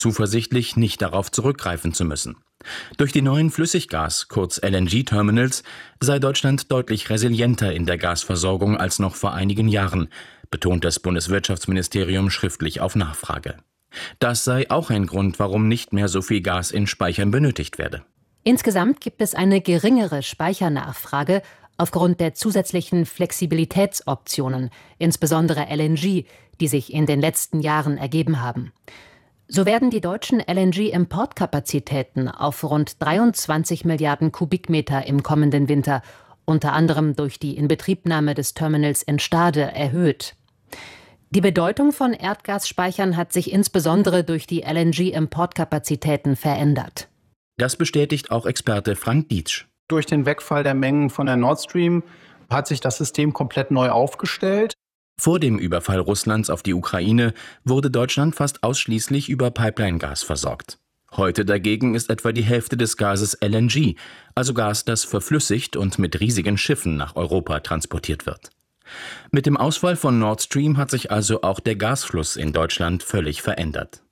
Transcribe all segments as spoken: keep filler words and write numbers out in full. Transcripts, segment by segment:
zuversichtlich, nicht darauf zurückgreifen zu müssen. Durch die neuen Flüssiggas-, kurz L N G-Terminals, sei Deutschland deutlich resilienter in der Gasversorgung als noch vor einigen Jahren, betont das Bundeswirtschaftsministerium schriftlich auf Nachfrage. Das sei auch ein Grund, warum nicht mehr so viel Gas in Speichern benötigt werde. Insgesamt gibt es eine geringere Speichernachfrage aufgrund der zusätzlichen Flexibilitätsoptionen, insbesondere L N G, die sich in den letzten Jahren ergeben haben. So werden die deutschen L N G-Importkapazitäten auf rund dreiundzwanzig Milliarden Kubikmeter im kommenden Winter, unter anderem durch die Inbetriebnahme des Terminals in Stade, erhöht. Die Bedeutung von Erdgasspeichern hat sich insbesondere durch die L N G-Importkapazitäten verändert. Das bestätigt auch Experte Frank Dietsch. Durch den Wegfall der Mengen von der Nord Stream hat sich das System komplett neu aufgestellt. Vor dem Überfall Russlands auf die Ukraine wurde Deutschland fast ausschließlich über Pipeline-Gas versorgt. Heute dagegen ist etwa die Hälfte des Gases L N G, also Gas, das verflüssigt und mit riesigen Schiffen nach Europa transportiert wird. Mit dem Ausfall von Nord Stream hat sich also auch der Gasfluss in Deutschland völlig verändert.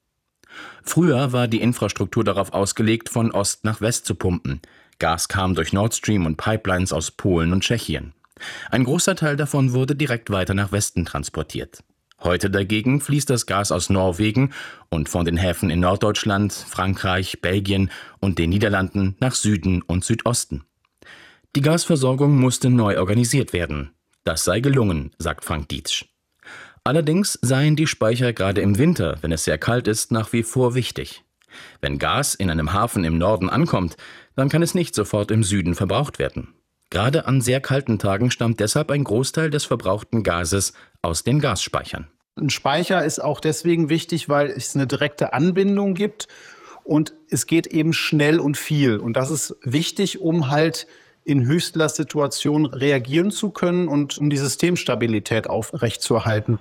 Früher war die Infrastruktur darauf ausgelegt, von Ost nach West zu pumpen. Gas kam durch Nord Stream und Pipelines aus Polen und Tschechien. Ein großer Teil davon wurde direkt weiter nach Westen transportiert. Heute dagegen fließt das Gas aus Norwegen und von den Häfen in Norddeutschland, Frankreich, Belgien und den Niederlanden nach Süden und Südosten. Die Gasversorgung musste neu organisiert werden. Das sei gelungen, sagt Frank Dietsch. Allerdings seien die Speicher gerade im Winter, wenn es sehr kalt ist, nach wie vor wichtig. Wenn Gas in einem Hafen im Norden ankommt, dann kann es nicht sofort im Süden verbraucht werden. Gerade an sehr kalten Tagen stammt deshalb ein Großteil des verbrauchten Gases aus den Gasspeichern. Ein Speicher ist auch deswegen wichtig, weil es eine direkte Anbindung gibt und es geht eben schnell und viel. Und das ist wichtig, um halt in Höchstlastsituationen reagieren zu können und um die Systemstabilität aufrechtzuerhalten.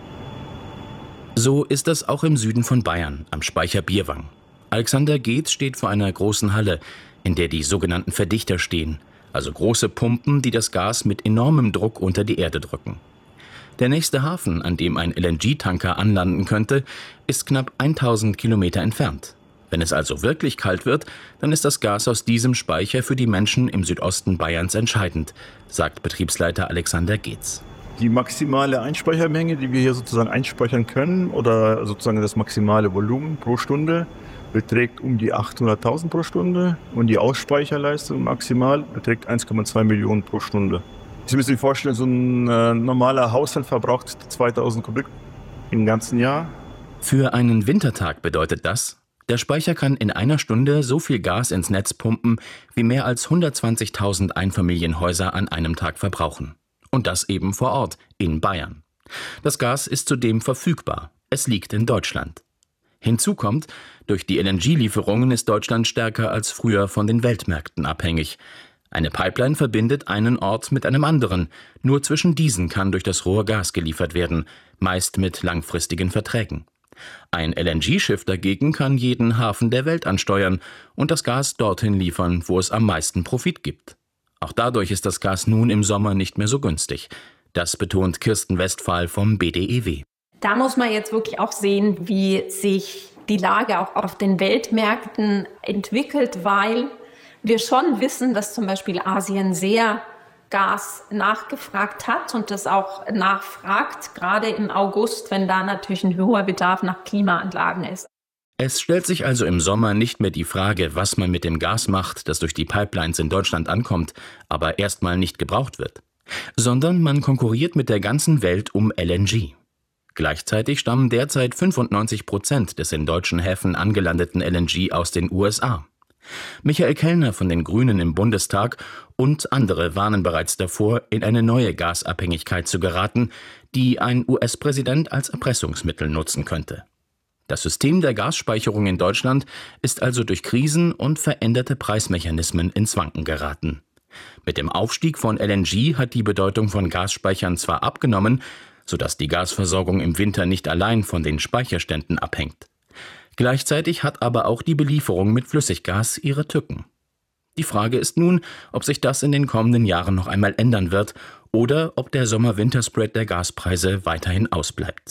So ist das auch im Süden von Bayern, am Speicher Bierwang. Alexander Geetz steht vor einer großen Halle, in der die sogenannten Verdichter stehen, also große Pumpen, die das Gas mit enormem Druck unter die Erde drücken. Der nächste Hafen, an dem ein L N G-Tanker anlanden könnte, ist knapp tausend Kilometer entfernt. Wenn es also wirklich kalt wird, dann ist das Gas aus diesem Speicher für die Menschen im Südosten Bayerns entscheidend, sagt Betriebsleiter Alexander Geetz. Die maximale Einspeichermenge, die wir hier sozusagen einspeichern können, oder sozusagen das maximale Volumen pro Stunde, beträgt um die achthunderttausend pro Stunde und die Ausspeicherleistung maximal beträgt eins Komma zwei Millionen pro Stunde. Sie müssen sich vorstellen, so ein äh, normaler Haushalt verbraucht zweitausend Kubik im ganzen Jahr. Für einen Wintertag bedeutet das, der Speicher kann in einer Stunde so viel Gas ins Netz pumpen, wie mehr als hundertzwanzigtausend Einfamilienhäuser an einem Tag verbrauchen. Und das eben vor Ort, in Bayern. Das Gas ist zudem verfügbar. Es liegt in Deutschland. Hinzu kommt, durch die L N G-Lieferungen ist Deutschland stärker als früher von den Weltmärkten abhängig. Eine Pipeline verbindet einen Ort mit einem anderen. Nur zwischen diesen kann durch das Rohr Gas geliefert werden, meist mit langfristigen Verträgen. Ein L N G-Schiff dagegen kann jeden Hafen der Welt ansteuern und das Gas dorthin liefern, wo es am meisten Profit gibt. Auch dadurch ist das Gas nun im Sommer nicht mehr so günstig. Das betont Kirsten Westphal vom B D E W. Da muss man jetzt wirklich auch sehen, wie sich die Lage auch auf den Weltmärkten entwickelt, weil wir schon wissen, dass zum Beispiel Asien sehr Gas nachgefragt hat und das auch nachfragt, gerade im August, wenn da natürlich ein hoher Bedarf nach Klimaanlagen ist. Es stellt sich also im Sommer nicht mehr die Frage, was man mit dem Gas macht, das durch die Pipelines in Deutschland ankommt, aber erstmal nicht gebraucht wird, sondern man konkurriert mit der ganzen Welt um L N G. Gleichzeitig stammen derzeit fünfundneunzig Prozent des in deutschen Häfen angelandeten L N G aus den U S A. Michael Kellner von den Grünen im Bundestag und andere warnen bereits davor, in eine neue Gasabhängigkeit zu geraten, die ein U S-Präsident als Erpressungsmittel nutzen könnte. Das System der Gasspeicherung in Deutschland ist also durch Krisen und veränderte Preismechanismen ins Wanken geraten. Mit dem Aufstieg von L N G hat die Bedeutung von Gasspeichern zwar abgenommen, sodass die Gasversorgung im Winter nicht allein von den Speicherständen abhängt. Gleichzeitig hat aber auch die Belieferung mit Flüssiggas ihre Tücken. Die Frage ist nun, ob sich das in den kommenden Jahren noch einmal ändern wird oder ob der Sommer-Winter-Spread der Gaspreise weiterhin ausbleibt.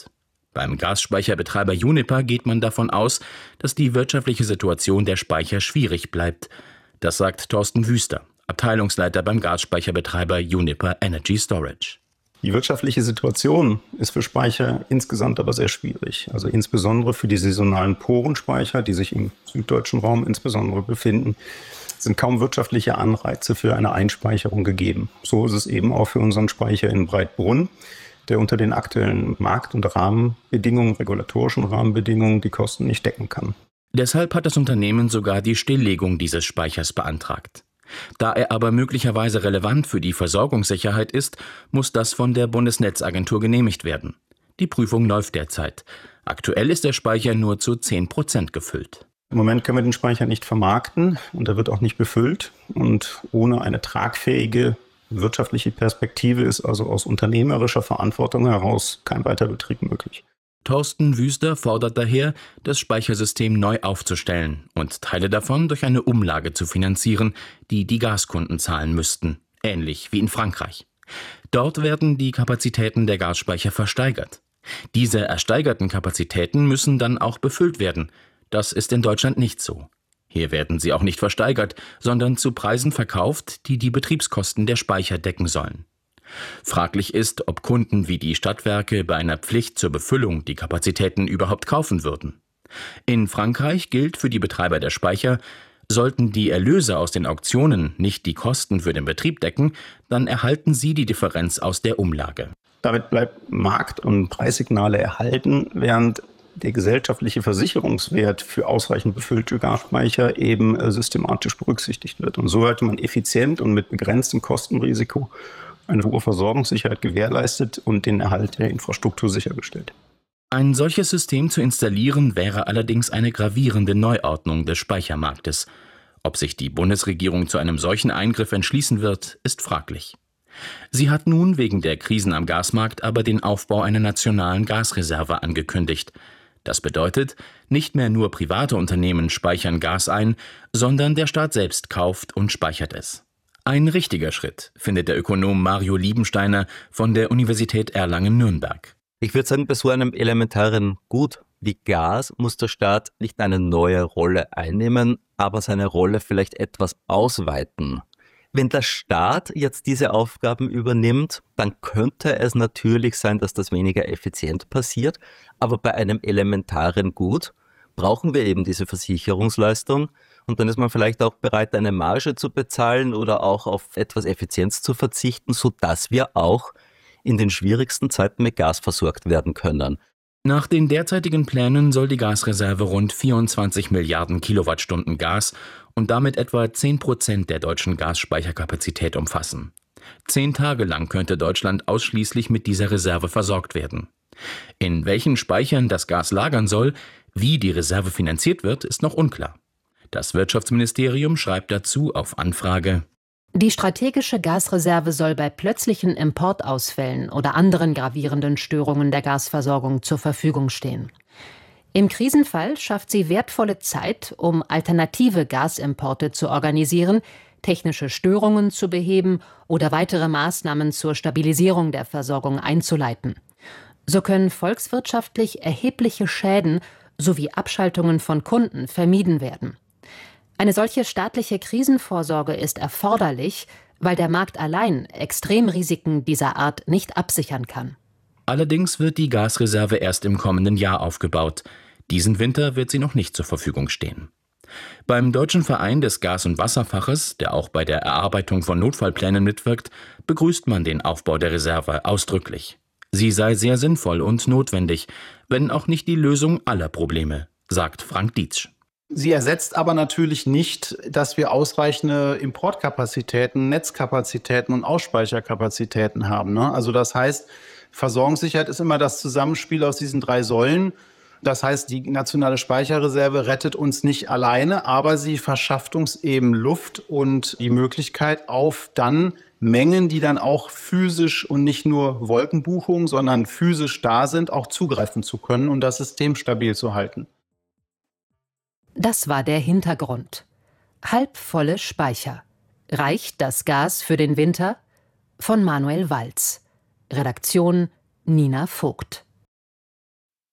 Beim Gasspeicherbetreiber Uniper geht man davon aus, dass die wirtschaftliche Situation der Speicher schwierig bleibt. Das sagt Thorsten Wüster, Abteilungsleiter beim Gasspeicherbetreiber Uniper Energy Storage. Die wirtschaftliche Situation ist für Speicher insgesamt aber sehr schwierig. Also insbesondere für die saisonalen Porenspeicher, die sich im süddeutschen Raum insbesondere befinden, sind kaum wirtschaftliche Anreize für eine Einspeicherung gegeben. So ist es eben auch für unseren Speicher in Breitbrunn, der unter den aktuellen Markt- und Rahmenbedingungen, regulatorischen Rahmenbedingungen, die Kosten nicht decken kann. Deshalb hat das Unternehmen sogar die Stilllegung dieses Speichers beantragt. Da er aber möglicherweise relevant für die Versorgungssicherheit ist, muss das von der Bundesnetzagentur genehmigt werden. Die Prüfung läuft derzeit. Aktuell ist der Speicher nur zu zehn Prozent gefüllt. Im Moment können wir den Speicher nicht vermarkten und er wird auch nicht befüllt. Und ohne eine tragfähige wirtschaftliche Perspektive ist also aus unternehmerischer Verantwortung heraus kein Weiterbetrieb möglich. Thorsten Wüster fordert daher, das Speichersystem neu aufzustellen und Teile davon durch eine Umlage zu finanzieren, die die Gaskunden zahlen müssten, ähnlich wie in Frankreich. Dort werden die Kapazitäten der Gasspeicher versteigert. Diese ersteigerten Kapazitäten müssen dann auch befüllt werden. Das ist in Deutschland nicht so. Hier werden sie auch nicht versteigert, sondern zu Preisen verkauft, die die Betriebskosten der Speicher decken sollen. Fraglich ist, ob Kunden wie die Stadtwerke bei einer Pflicht zur Befüllung die Kapazitäten überhaupt kaufen würden. In Frankreich gilt für die Betreiber der Speicher, sollten die Erlöse aus den Auktionen nicht die Kosten für den Betrieb decken, dann erhalten sie die Differenz aus der Umlage. Damit bleibt Markt- und Preissignale erhalten, während der gesellschaftliche Versicherungswert für ausreichend befüllte Gasspeicher eben systematisch berücksichtigt wird. Und so hätte man effizient und mit begrenztem Kostenrisiko eine hohe Versorgungssicherheit gewährleistet und den Erhalt der Infrastruktur sichergestellt. Ein solches System zu installieren, wäre allerdings eine gravierende Neuordnung des Speichermarktes. Ob sich die Bundesregierung zu einem solchen Eingriff entschließen wird, ist fraglich. Sie hat nun wegen der Krisen am Gasmarkt aber den Aufbau einer nationalen Gasreserve angekündigt. Das bedeutet, nicht mehr nur private Unternehmen speichern Gas ein, sondern der Staat selbst kauft und speichert es. Ein richtiger Schritt, findet der Ökonom Mario Liebensteiner von der Universität Erlangen-Nürnberg. Ich würde sagen, bei so einem elementaren Gut wie Gas muss der Staat nicht eine neue Rolle einnehmen, aber seine Rolle vielleicht etwas ausweiten. Wenn der Staat jetzt diese Aufgaben übernimmt, dann könnte es natürlich sein, dass das weniger effizient passiert, aber bei einem elementaren Gut brauchen wir eben diese Versicherungsleistung. Und dann ist man vielleicht auch bereit, eine Marge zu bezahlen oder auch auf etwas Effizienz zu verzichten, sodass wir auch in den schwierigsten Zeiten mit Gas versorgt werden können. Nach den derzeitigen Plänen soll die Gasreserve rund vierundzwanzig Milliarden Kilowattstunden Gas und damit etwa zehn Prozent der deutschen Gasspeicherkapazität umfassen. Zehn Tage lang könnte Deutschland ausschließlich mit dieser Reserve versorgt werden. In welchen Speichern das Gas lagern soll, wie die Reserve finanziert wird, ist noch unklar. Das Wirtschaftsministerium schreibt dazu auf Anfrage: Die strategische Gasreserve soll bei plötzlichen Importausfällen oder anderen gravierenden Störungen der Gasversorgung zur Verfügung stehen. Im Krisenfall schafft sie wertvolle Zeit, um alternative Gasimporte zu organisieren, technische Störungen zu beheben oder weitere Maßnahmen zur Stabilisierung der Versorgung einzuleiten. So können volkswirtschaftlich erhebliche Schäden sowie Abschaltungen von Kunden vermieden werden. Eine solche staatliche Krisenvorsorge ist erforderlich, weil der Markt allein Extremrisiken dieser Art nicht absichern kann. Allerdings wird die Gasreserve erst im kommenden Jahr aufgebaut. Diesen Winter wird sie noch nicht zur Verfügung stehen. Beim Deutschen Verein des Gas- und Wasserfaches, der auch bei der Erarbeitung von Notfallplänen mitwirkt, begrüßt man den Aufbau der Reserve ausdrücklich. Sie sei sehr sinnvoll und notwendig, wenn auch nicht die Lösung aller Probleme, sagt Frank Dietsch. Sie ersetzt aber natürlich nicht, dass wir ausreichende Importkapazitäten, Netzkapazitäten und Ausspeicherkapazitäten haben, ne? Also das heißt, Versorgungssicherheit ist immer das Zusammenspiel aus diesen drei Säulen. Das heißt, die nationale Speicherreserve rettet uns nicht alleine, aber sie verschafft uns eben Luft und die Möglichkeit auf dann Mengen, die dann auch physisch und nicht nur Wolkenbuchungen, sondern physisch da sind, auch zugreifen zu können und das System stabil zu halten. Das war der Hintergrund. Halbvolle Speicher. Reicht das Gas für den Winter? Von Manuel Walz. Redaktion Nina Vogt.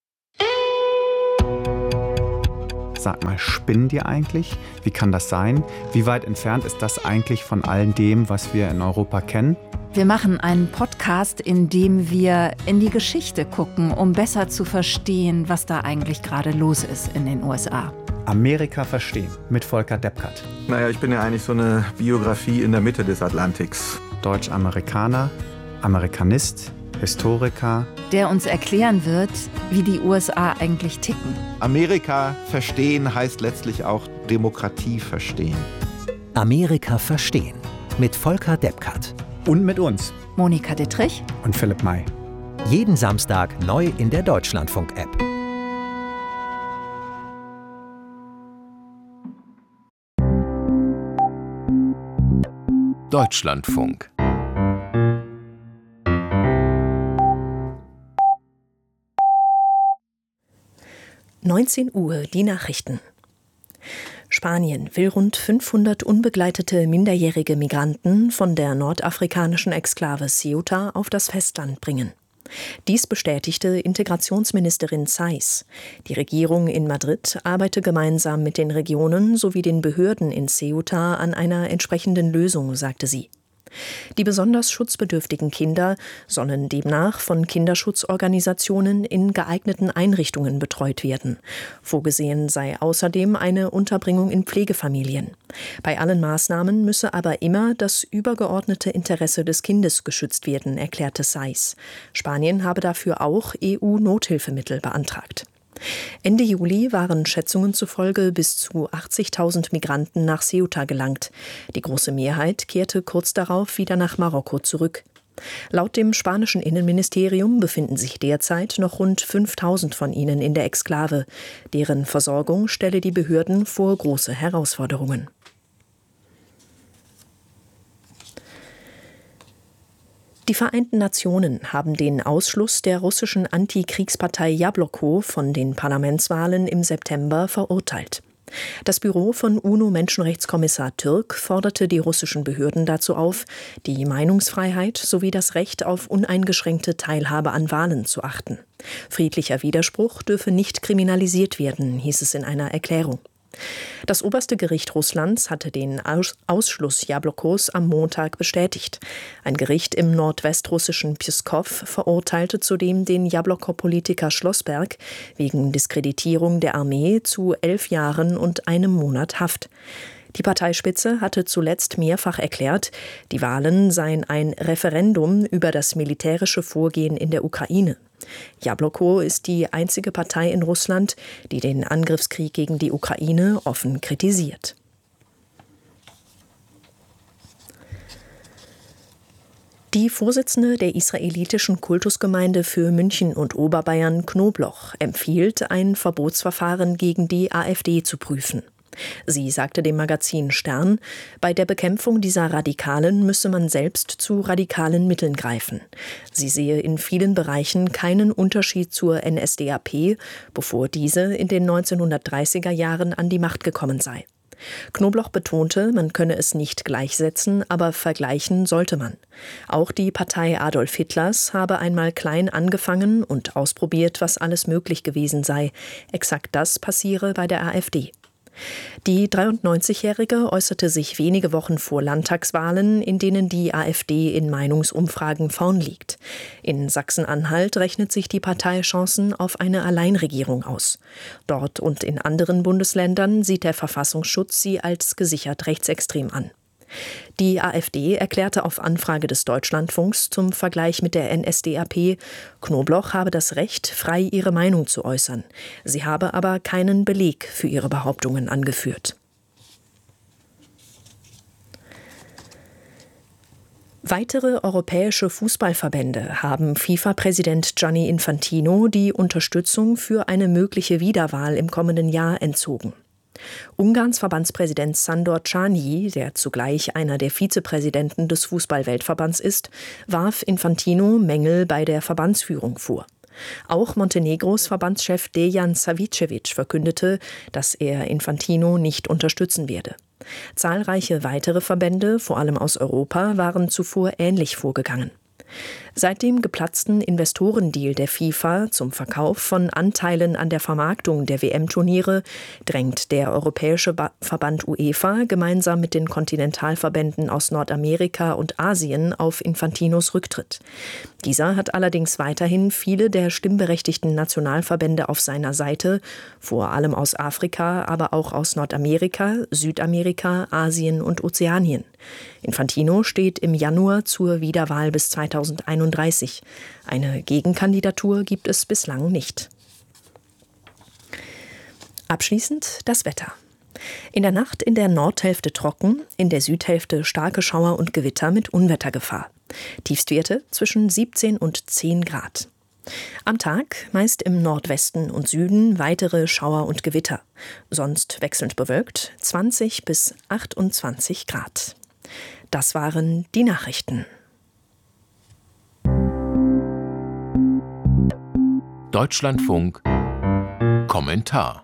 Sag mal, spinnen die eigentlich? Wie kann das sein? Wie weit entfernt ist das eigentlich von all dem, was wir in Europa kennen? Wir machen einen Podcast, in dem wir in die Geschichte gucken, um besser zu verstehen, was da eigentlich gerade los ist in den U S A. Amerika verstehen mit Volker Deppkert. Naja, ich bin ja eigentlich so eine Biografie in der Mitte des Atlantiks. Deutsch-Amerikaner, Amerikanist, Historiker. Der uns erklären wird, wie die U S A eigentlich ticken. Amerika verstehen heißt letztlich auch Demokratie verstehen. Amerika verstehen mit Volker Deppkert. Und mit uns. Monika Dittrich und Philipp May. Jeden Samstag neu in der Deutschlandfunk-App. Deutschlandfunk. neunzehn Uhr, die Nachrichten. Spanien will rund fünfhundert unbegleitete minderjährige Migranten von der nordafrikanischen Exklave Ceuta auf das Festland bringen. Dies bestätigte Integrationsministerin Saiz. Die Regierung in Madrid arbeite gemeinsam mit den Regionen sowie den Behörden in Ceuta an einer entsprechenden Lösung, sagte sie. Die besonders schutzbedürftigen Kinder sollen demnach von Kinderschutzorganisationen in geeigneten Einrichtungen betreut werden. Vorgesehen sei außerdem eine Unterbringung in Pflegefamilien. Bei allen Maßnahmen müsse aber immer das übergeordnete Interesse des Kindes geschützt werden, erklärte Saiz. Spanien habe dafür auch E U-Nothilfemittel beantragt. Ende Juli waren Schätzungen zufolge bis zu achtzigtausend Migranten nach Ceuta gelangt. Die große Mehrheit kehrte kurz darauf wieder nach Marokko zurück. Laut dem spanischen Innenministerium befinden sich derzeit noch rund fünftausend von ihnen in der Exklave. Deren Versorgung stelle die Behörden vor große Herausforderungen. Die Vereinten Nationen haben den Ausschluss der russischen Antikriegspartei Jabloko von den Parlamentswahlen im September verurteilt. Das Büro von UNO-Menschenrechtskommissar Türk forderte die russischen Behörden dazu auf, die Meinungsfreiheit sowie das Recht auf uneingeschränkte Teilhabe an Wahlen zu achten. Friedlicher Widerspruch dürfe nicht kriminalisiert werden, hieß es in einer Erklärung. Das oberste Gericht Russlands hatte den Ausschluss Jablokos am Montag bestätigt. Ein Gericht im nordwestrussischen Pskow verurteilte zudem den Jabloko-Politiker Schlossberg wegen Diskreditierung der Armee zu elf Jahren und einem Monat Haft. Die Parteispitze hatte zuletzt mehrfach erklärt, die Wahlen seien ein Referendum über das militärische Vorgehen in der Ukraine. Jabloko ist die einzige Partei in Russland, die den Angriffskrieg gegen die Ukraine offen kritisiert. Die Vorsitzende der israelitischen Kultusgemeinde für München und Oberbayern, Knobloch, empfiehlt, ein Verbotsverfahren gegen die AfD zu prüfen. Sie sagte dem Magazin Stern, bei der Bekämpfung dieser Radikalen müsse man selbst zu radikalen Mitteln greifen. Sie sehe in vielen Bereichen keinen Unterschied zur N S D A P, bevor diese in den neunzehnhundertdreißiger Jahren an die Macht gekommen sei. Knobloch betonte, man könne es nicht gleichsetzen, aber vergleichen sollte man. Auch die Partei Adolf Hitlers habe einmal klein angefangen und ausprobiert, was alles möglich gewesen sei. Exakt das passiere bei der AfD. Die dreiundneunzigjährige äußerte sich wenige Wochen vor Landtagswahlen, in denen die AfD in Meinungsumfragen vorn liegt. In Sachsen-Anhalt rechnet sich die Partei Chancen auf eine Alleinregierung aus. Dort und in anderen Bundesländern sieht der Verfassungsschutz sie als gesichert rechtsextrem an. Die AfD erklärte auf Anfrage des Deutschlandfunks zum Vergleich mit der N S D A P, Knobloch habe das Recht, frei ihre Meinung zu äußern. Sie habe aber keinen Beleg für ihre Behauptungen angeführt. Weitere europäische Fußballverbände haben FIFA-Präsident Gianni Infantino die Unterstützung für eine mögliche Wiederwahl im kommenden Jahr entzogen. Ungarns Verbandspräsident Sándor Csányi, der zugleich einer der Vizepräsidenten des Fußball-Weltverbands ist, warf Infantino Mängel bei der Verbandsführung vor. Auch Montenegros Verbandschef Dejan Savicevic verkündete, dass er Infantino nicht unterstützen werde. Zahlreiche weitere Verbände, vor allem aus Europa, waren zuvor ähnlich vorgegangen. Seit dem geplatzten Investorendeal der FIFA zum Verkauf von Anteilen an der Vermarktung der W M-Turniere drängt der Europäische Verband UEFA gemeinsam mit den Kontinentalverbänden aus Nordamerika und Asien auf Infantinos Rücktritt. Dieser hat allerdings weiterhin viele der stimmberechtigten Nationalverbände auf seiner Seite, vor allem aus Afrika, aber auch aus Nordamerika, Südamerika, Asien und Ozeanien. Infantino steht im Januar zur Wiederwahl bis zweitausendeinunddreißig. Eine Gegenkandidatur gibt es bislang nicht. Abschließend das Wetter. In der Nacht in der Nordhälfte trocken, in der Südhälfte starke Schauer und Gewitter mit Unwettergefahr. Tiefstwerte zwischen siebzehn und zehn Grad. Am Tag meist im Nordwesten und Süden weitere Schauer und Gewitter. Sonst wechselnd bewölkt zwanzig bis achtundzwanzig Grad. Das waren die Nachrichten. Deutschlandfunk Kommentar.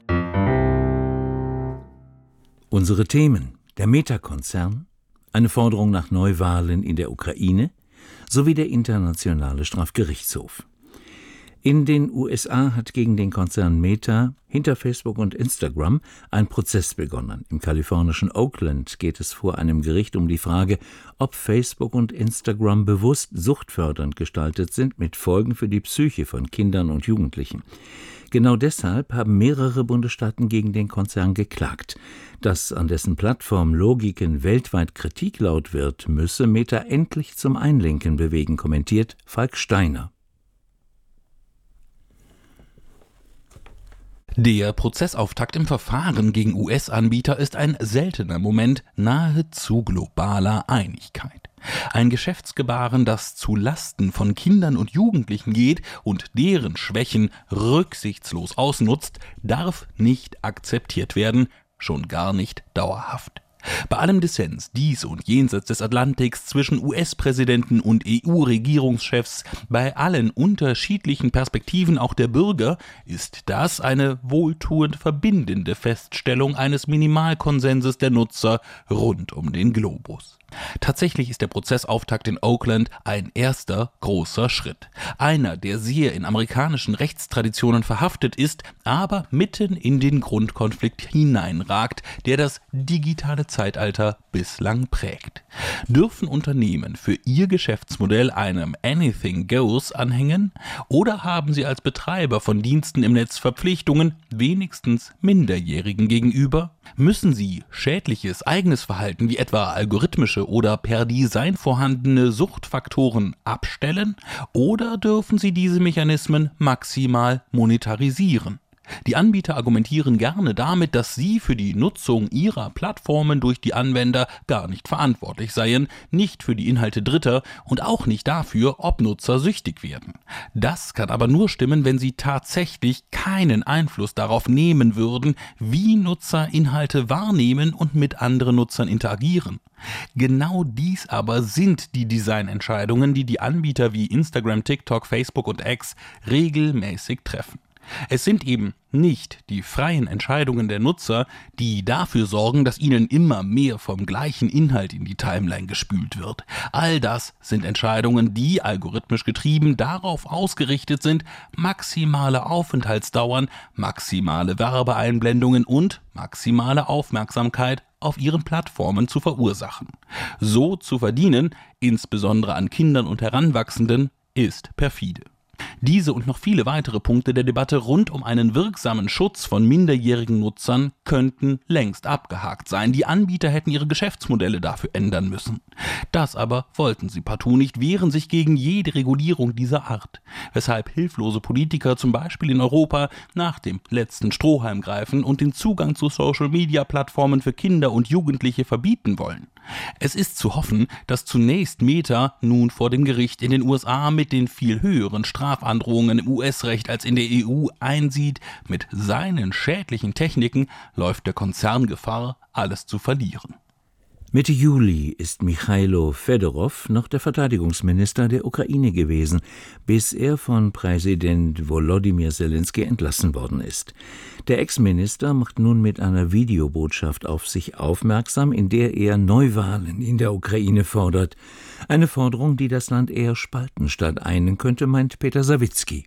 Unsere Themen: der Meta-Konzern, eine Forderung nach Neuwahlen in der Ukraine sowie der Internationale Strafgerichtshof. In den U S A hat gegen den Konzern Meta hinter Facebook und Instagram ein Prozess begonnen. Im kalifornischen Oakland geht es vor einem Gericht um die Frage, ob Facebook und Instagram bewusst suchtfördernd gestaltet sind, mit Folgen für die Psyche von Kindern und Jugendlichen. Genau deshalb haben mehrere Bundesstaaten gegen den Konzern geklagt. Dass an dessen Plattform Logiken weltweit Kritik laut wird, müsse Meta endlich zum Einlenken bewegen, kommentiert Falk Steiner. Der Prozessauftakt im Verfahren gegen U S-Anbieter ist ein seltener Moment nahezu globaler Einigkeit. Ein Geschäftsgebaren, das zu Lasten von Kindern und Jugendlichen geht und deren Schwächen rücksichtslos ausnutzt, darf nicht akzeptiert werden, schon gar nicht dauerhaft. Bei allem Dissens dies und jenseits des Atlantiks zwischen U S-Präsidenten und E U-Regierungschefs, bei allen unterschiedlichen Perspektiven auch der Bürger, ist das eine wohltuend verbindende Feststellung eines Minimalkonsenses der Nutzer rund um den Globus. Tatsächlich ist der Prozessauftakt in Oakland ein erster großer Schritt. Einer, der sehr in amerikanischen Rechtstraditionen verhaftet ist, aber mitten in den Grundkonflikt hineinragt, der das digitale Zeitalter bislang prägt. Dürfen Unternehmen für ihr Geschäftsmodell einem Anything Goes anhängen oder haben sie als Betreiber von Diensten im Netz Verpflichtungen, wenigstens Minderjährigen gegenüber? Müssen sie schädliches eigenes Verhalten wie etwa algorithmische oder per Design vorhandene Suchtfaktoren abstellen oder dürfen sie diese Mechanismen maximal monetarisieren? Die Anbieter argumentieren gerne damit, dass sie für die Nutzung ihrer Plattformen durch die Anwender gar nicht verantwortlich seien, nicht für die Inhalte Dritter und auch nicht dafür, ob Nutzer süchtig werden. Das kann aber nur stimmen, wenn sie tatsächlich keinen Einfluss darauf nehmen würden, wie Nutzer Inhalte wahrnehmen und mit anderen Nutzern interagieren. Genau dies aber sind die Designentscheidungen, die die Anbieter wie Instagram, TikTok, Facebook und X regelmäßig treffen. Es sind eben nicht die freien Entscheidungen der Nutzer, die dafür sorgen, dass ihnen immer mehr vom gleichen Inhalt in die Timeline gespült wird. All das sind Entscheidungen, die algorithmisch getrieben darauf ausgerichtet sind, maximale Aufenthaltsdauern, maximale Werbeeinblendungen und maximale Aufmerksamkeit auf ihren Plattformen zu verursachen. So zu verdienen, insbesondere an Kindern und Heranwachsenden, ist perfide. Diese und noch viele weitere Punkte der Debatte rund um einen wirksamen Schutz von minderjährigen Nutzern könnten längst abgehakt sein. Die Anbieter hätten ihre Geschäftsmodelle dafür ändern müssen. Das aber wollten sie partout nicht, wehren sich gegen jede Regulierung dieser Art. Weshalb hilflose Politiker zum Beispiel in Europa nach dem letzten Strohhalm greifen und den Zugang zu Social-Media-Plattformen für Kinder und Jugendliche verbieten wollen. Es ist zu hoffen, dass zunächst Meta nun vor dem Gericht in den U S A mit den viel höheren Strafandrohungen im U S-Recht als in der E U einsieht. Mit seinen schädlichen Techniken läuft der Konzern Gefahr, alles zu verlieren. Mitte Juli ist Michailo Fedorow noch der Verteidigungsminister der Ukraine gewesen, bis er von Präsident Volodymyr Zelensky entlassen worden ist. Der Ex-Minister macht nun mit einer Videobotschaft auf sich aufmerksam, in der er Neuwahlen in der Ukraine fordert. Eine Forderung, die das Land eher spalten statt einen könnte, meint Peter Sawicki.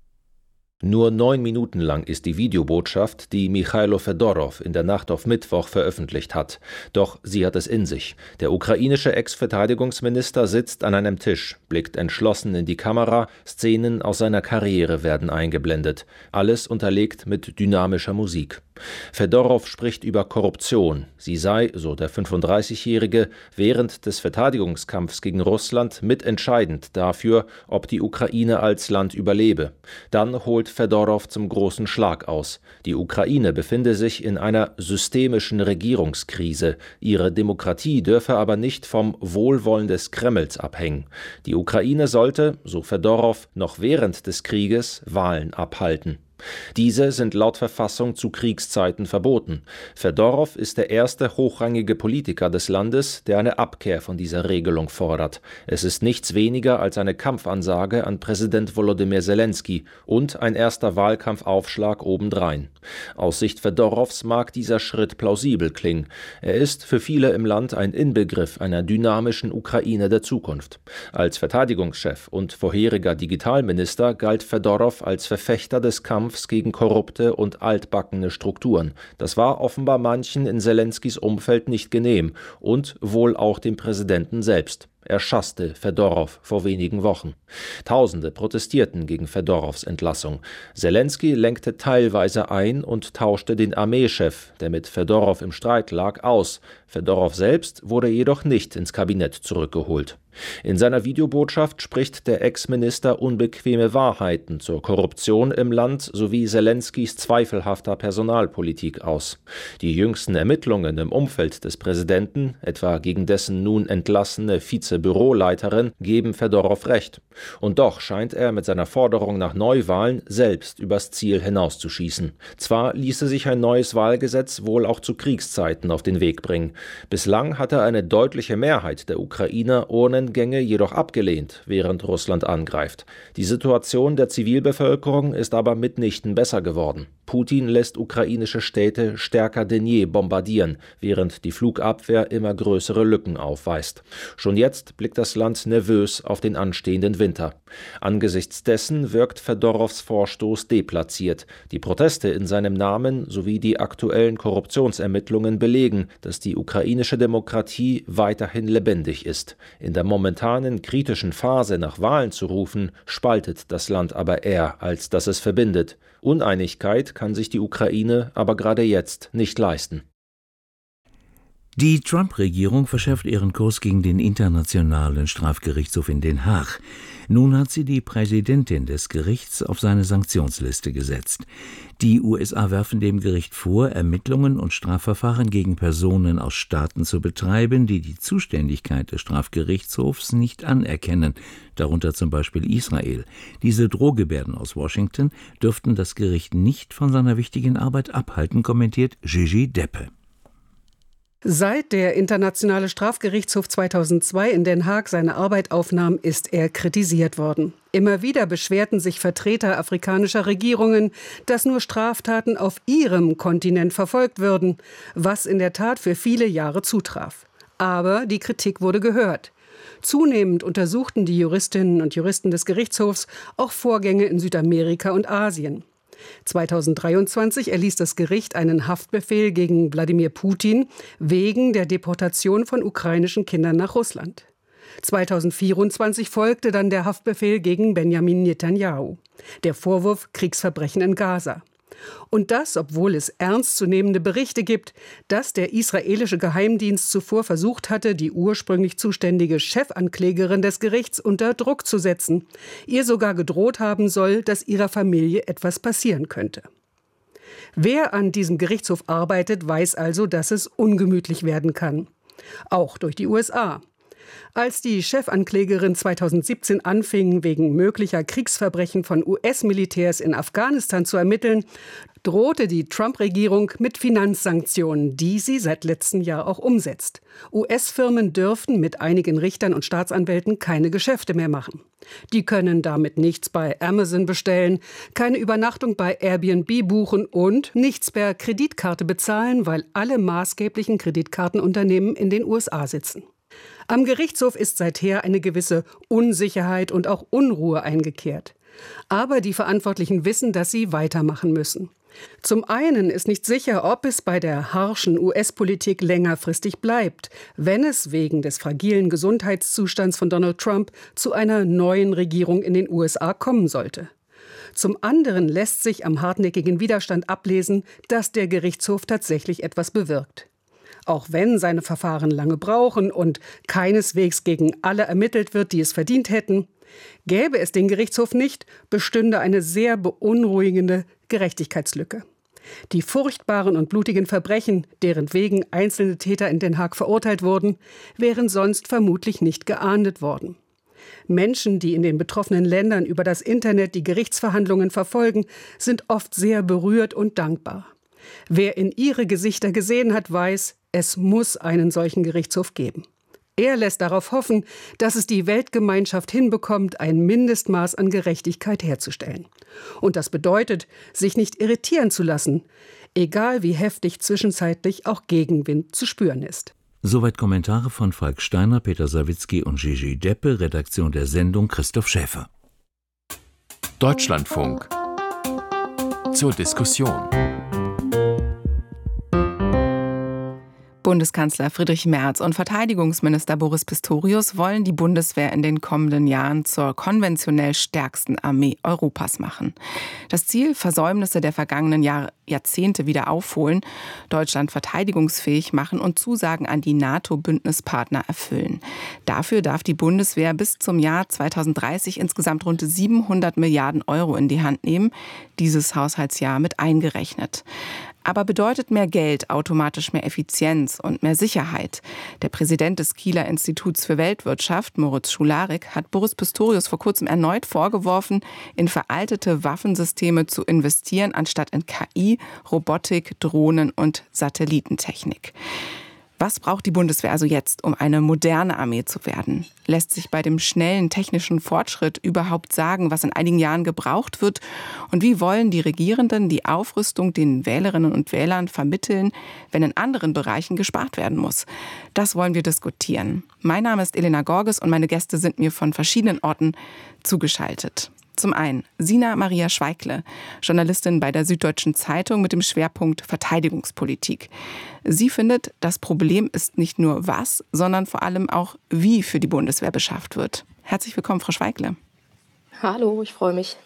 Nur neun Minuten lang ist die Videobotschaft, die Michailo Fedorow in der Nacht auf Mittwoch veröffentlicht hat. Doch sie hat es in sich. Der ukrainische Ex-Verteidigungsminister sitzt an einem Tisch, blickt entschlossen in die Kamera, Szenen aus seiner Karriere werden eingeblendet. Alles unterlegt mit dynamischer Musik. Fedorow spricht über Korruption. Sie sei, so der fünfunddreißigjährige, während des Verteidigungskampfs gegen Russland mitentscheidend dafür, ob die Ukraine als Land überlebe. Dann holt Fedorow zum großen Schlag aus. Die Ukraine befinde sich in einer systemischen Regierungskrise. Ihre Demokratie dürfe aber nicht vom Wohlwollen des Kremls abhängen. Die Ukraine sollte, so Fedorow, noch während des Krieges Wahlen abhalten. Diese sind laut Verfassung zu Kriegszeiten verboten. Fedorow ist der erste hochrangige Politiker des Landes, der eine Abkehr von dieser Regelung fordert. Es ist nichts weniger als eine Kampfansage an Präsident Volodymyr Zelensky und ein erster Wahlkampfaufschlag obendrein. Aus Sicht Fedorows mag dieser Schritt plausibel klingen. Er ist für viele im Land ein Inbegriff einer dynamischen Ukraine der Zukunft. Als Verteidigungschef und vorheriger Digitalminister galt Fedorow als Verfechter des Kampfes gegen korrupte und altbackene Strukturen. Das war offenbar manchen in Zelenskys Umfeld nicht genehm und wohl auch dem Präsidenten selbst. Er schasste Fedorow vor wenigen Wochen. Tausende protestierten gegen Fedorows Entlassung. Zelensky lenkte teilweise ein und tauschte den Armeechef, der mit Fedorow im Streit lag, aus. Fedorow selbst wurde jedoch nicht ins Kabinett zurückgeholt. In seiner Videobotschaft spricht der Ex-Minister unbequeme Wahrheiten zur Korruption im Land sowie Zelenskys zweifelhafter Personalpolitik aus. Die jüngsten Ermittlungen im Umfeld des Präsidenten, etwa gegen dessen nun entlassene Vize-Büroleiterin, geben Fedorow recht. Und doch scheint er mit seiner Forderung nach Neuwahlen selbst übers Ziel hinauszuschießen. Zwar ließe sich ein neues Wahlgesetz wohl auch zu Kriegszeiten auf den Weg bringen. Bislang hatte eine deutliche Mehrheit der Ukrainer Urnengänge jedoch abgelehnt, während Russland angreift. Die Situation der Zivilbevölkerung ist aber mitnichten besser geworden. Putin lässt ukrainische Städte stärker denn je bombardieren, während die Flugabwehr immer größere Lücken aufweist. Schon jetzt blickt das Land nervös auf den anstehenden Winter. Angesichts dessen wirkt Fedorows Vorstoß deplatziert. Die Proteste in seinem Namen sowie die aktuellen Korruptionsermittlungen belegen, dass die ukrainische Demokratie weiterhin lebendig ist. In der momentanen kritischen Phase nach Wahlen zu rufen, spaltet das Land aber eher, als dass es verbindet. Uneinigkeit kann sich die Ukraine aber gerade jetzt nicht leisten. Die Trump-Regierung verschärft ihren Kurs gegen den Internationalen Strafgerichtshof in Den Haag. Nun hat sie die Präsidentin des Gerichts auf seine Sanktionsliste gesetzt. Die U S A werfen dem Gericht vor, Ermittlungen und Strafverfahren gegen Personen aus Staaten zu betreiben, die die Zuständigkeit des Strafgerichtshofs nicht anerkennen, darunter zum Beispiel Israel. Diese Drohgebärden aus Washington dürften das Gericht nicht von seiner wichtigen Arbeit abhalten, kommentiert Gigi Deppe. Seit der Internationale Strafgerichtshof zweitausendzwei in Den Haag seine Arbeit aufnahm, ist er kritisiert worden. Immer wieder beschwerten sich Vertreter afrikanischer Regierungen, dass nur Straftaten auf ihrem Kontinent verfolgt würden, was in der Tat für viele Jahre zutraf. Aber die Kritik wurde gehört. Zunehmend untersuchten die Juristinnen und Juristen des Gerichtshofs auch Vorgänge in Südamerika und Asien. zweitausenddreiundzwanzig erließ das Gericht einen Haftbefehl gegen Wladimir Putin wegen der Deportation von ukrainischen Kindern nach Russland. zweitausendvierundzwanzig folgte dann der Haftbefehl gegen Benjamin Netanyahu. Der Vorwurf Kriegsverbrechen in Gaza. Und das, obwohl es ernstzunehmende Berichte gibt, dass der israelische Geheimdienst zuvor versucht hatte, die ursprünglich zuständige Chefanklägerin des Gerichts unter Druck zu setzen, ihr sogar gedroht haben soll, dass ihrer Familie etwas passieren könnte. Wer an diesem Gerichtshof arbeitet, weiß also, dass es ungemütlich werden kann. Auch durch die U S A. Als die Chefanklägerin zweitausendsiebzehn anfing, wegen möglicher Kriegsverbrechen von U S-Militärs in Afghanistan zu ermitteln, drohte die Trump-Regierung mit Finanzsanktionen, die sie seit letztem Jahr auch umsetzt. U S-Firmen dürften mit einigen Richtern und Staatsanwälten keine Geschäfte mehr machen. Die können damit nichts bei Amazon bestellen, keine Übernachtung bei Airbnb buchen und nichts per Kreditkarte bezahlen, weil alle maßgeblichen Kreditkartenunternehmen in den U S A sitzen. Am Gerichtshof ist seither eine gewisse Unsicherheit und auch Unruhe eingekehrt. Aber die Verantwortlichen wissen, dass sie weitermachen müssen. Zum einen ist nicht sicher, ob es bei der harschen U S-Politik längerfristig bleibt, wenn es wegen des fragilen Gesundheitszustands von Donald Trump zu einer neuen Regierung in den U S A kommen sollte. Zum anderen lässt sich am hartnäckigen Widerstand ablesen, dass der Gerichtshof tatsächlich etwas bewirkt. Auch wenn seine Verfahren lange brauchen und keineswegs gegen alle ermittelt wird, die es verdient hätten, gäbe es den Gerichtshof nicht, bestünde eine sehr beunruhigende Gerechtigkeitslücke. Die furchtbaren und blutigen Verbrechen, deren wegen einzelne Täter in Den Haag verurteilt wurden, wären sonst vermutlich nicht geahndet worden. Menschen, die in den betroffenen Ländern über das Internet die Gerichtsverhandlungen verfolgen, sind oft sehr berührt und dankbar. Wer in ihre Gesichter gesehen hat, weiß, es muss einen solchen Gerichtshof geben. Er lässt darauf hoffen, dass es die Weltgemeinschaft hinbekommt, ein Mindestmaß an Gerechtigkeit herzustellen. Und das bedeutet, sich nicht irritieren zu lassen, egal wie heftig zwischenzeitlich auch Gegenwind zu spüren ist. Soweit Kommentare von Falk Steiner, Peter Sawicki und Gigi Deppe, Redaktion der Sendung Christoph Schäfer. Deutschlandfunk zur Diskussion. Bundeskanzler Friedrich Merz und Verteidigungsminister Boris Pistorius wollen die Bundeswehr in den kommenden Jahren zur konventionell stärksten Armee Europas machen. Das Ziel, Versäumnisse der vergangenen Jahr, Jahrzehnte wieder aufholen, Deutschland verteidigungsfähig machen und Zusagen an die NATO-Bündnispartner erfüllen. Dafür darf die Bundeswehr bis zum Jahr zweitausenddreißig insgesamt rund siebenhundert Milliarden Euro in die Hand nehmen, dieses Haushaltsjahr mit eingerechnet. Aber bedeutet mehr Geld automatisch mehr Effizienz und mehr Sicherheit? Der Präsident des Kieler Instituts für Weltwirtschaft, Moritz Schularik, hat Boris Pistorius vor kurzem erneut vorgeworfen, in veraltete Waffensysteme zu investieren, anstatt in K I, Robotik, Drohnen und Satellitentechnik. Was braucht die Bundeswehr also jetzt, um eine moderne Armee zu werden? Lässt sich bei dem schnellen technischen Fortschritt überhaupt sagen, was in einigen Jahren gebraucht wird? Und wie wollen die Regierenden die Aufrüstung den Wählerinnen und Wählern vermitteln, wenn in anderen Bereichen gespart werden muss? Das wollen wir diskutieren. Mein Name ist Elena Gorges und meine Gäste sind mir von verschiedenen Orten zugeschaltet. Zum einen Sina Maria Schweikle, Journalistin bei der Süddeutschen Zeitung mit dem Schwerpunkt Verteidigungspolitik. Sie findet, das Problem ist nicht nur was, sondern vor allem auch wie für die Bundeswehr beschafft wird. Herzlich willkommen, Frau Schweikle. Hallo, ich freue mich.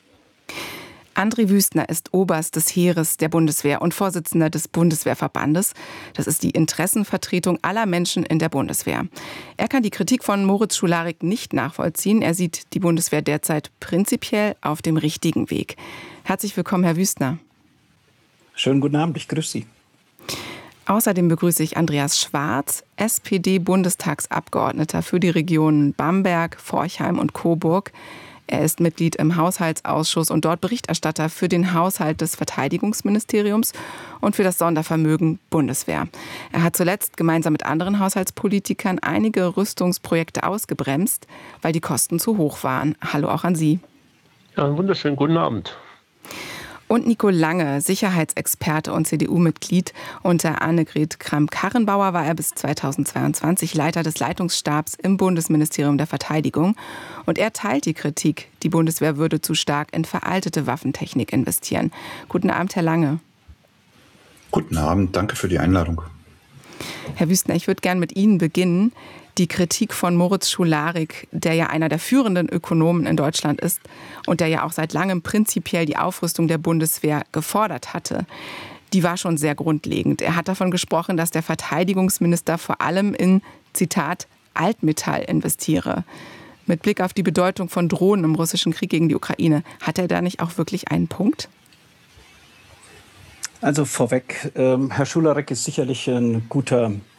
André Wüstner ist Oberst des Heeres der Bundeswehr und Vorsitzender des Bundeswehrverbandes. Das ist die Interessenvertretung aller Menschen in der Bundeswehr. Er kann die Kritik von Moritz Schularik nicht nachvollziehen. Er sieht die Bundeswehr derzeit prinzipiell auf dem richtigen Weg. Herzlich willkommen, Herr Wüstner. Schönen guten Abend, ich grüße Sie. Außerdem begrüße ich Andreas Schwarz, S P D-Bundestagsabgeordneter für die Regionen Bamberg, Forchheim und Coburg. Er ist Mitglied im Haushaltsausschuss und dort Berichterstatter für den Haushalt des Verteidigungsministeriums und für das Sondervermögen Bundeswehr. Er hat zuletzt gemeinsam mit anderen Haushaltspolitikern einige Rüstungsprojekte ausgebremst, weil die Kosten zu hoch waren. Hallo auch an Sie. Ja, einen wunderschönen guten Abend. Und Nico Lange, Sicherheitsexperte und C D U-Mitglied. Unter Annegret Kramp-Karrenbauer war er bis zweitausendzweiundzwanzig Leiter des Leitungsstabs im Bundesministerium der Verteidigung. Und er teilt die Kritik, die Bundeswehr würde zu stark in veraltete Waffentechnik investieren. Guten Abend, Herr Lange. Guten Abend, danke für die Einladung. Herr Wüstner, ich würde gerne mit Ihnen beginnen. Die Kritik von Moritz Schularik, der ja einer der führenden Ökonomen in Deutschland ist und der ja auch seit langem prinzipiell die Aufrüstung der Bundeswehr gefordert hatte, die war schon sehr grundlegend. Er hat davon gesprochen, dass der Verteidigungsminister vor allem in, Zitat, Altmetall investiere. Mit Blick auf die Bedeutung von Drohnen im russischen Krieg gegen die Ukraine, hat er da nicht auch wirklich einen Punkt? Also vorweg, ähm, Herr Schularik ist sicherlich ein guter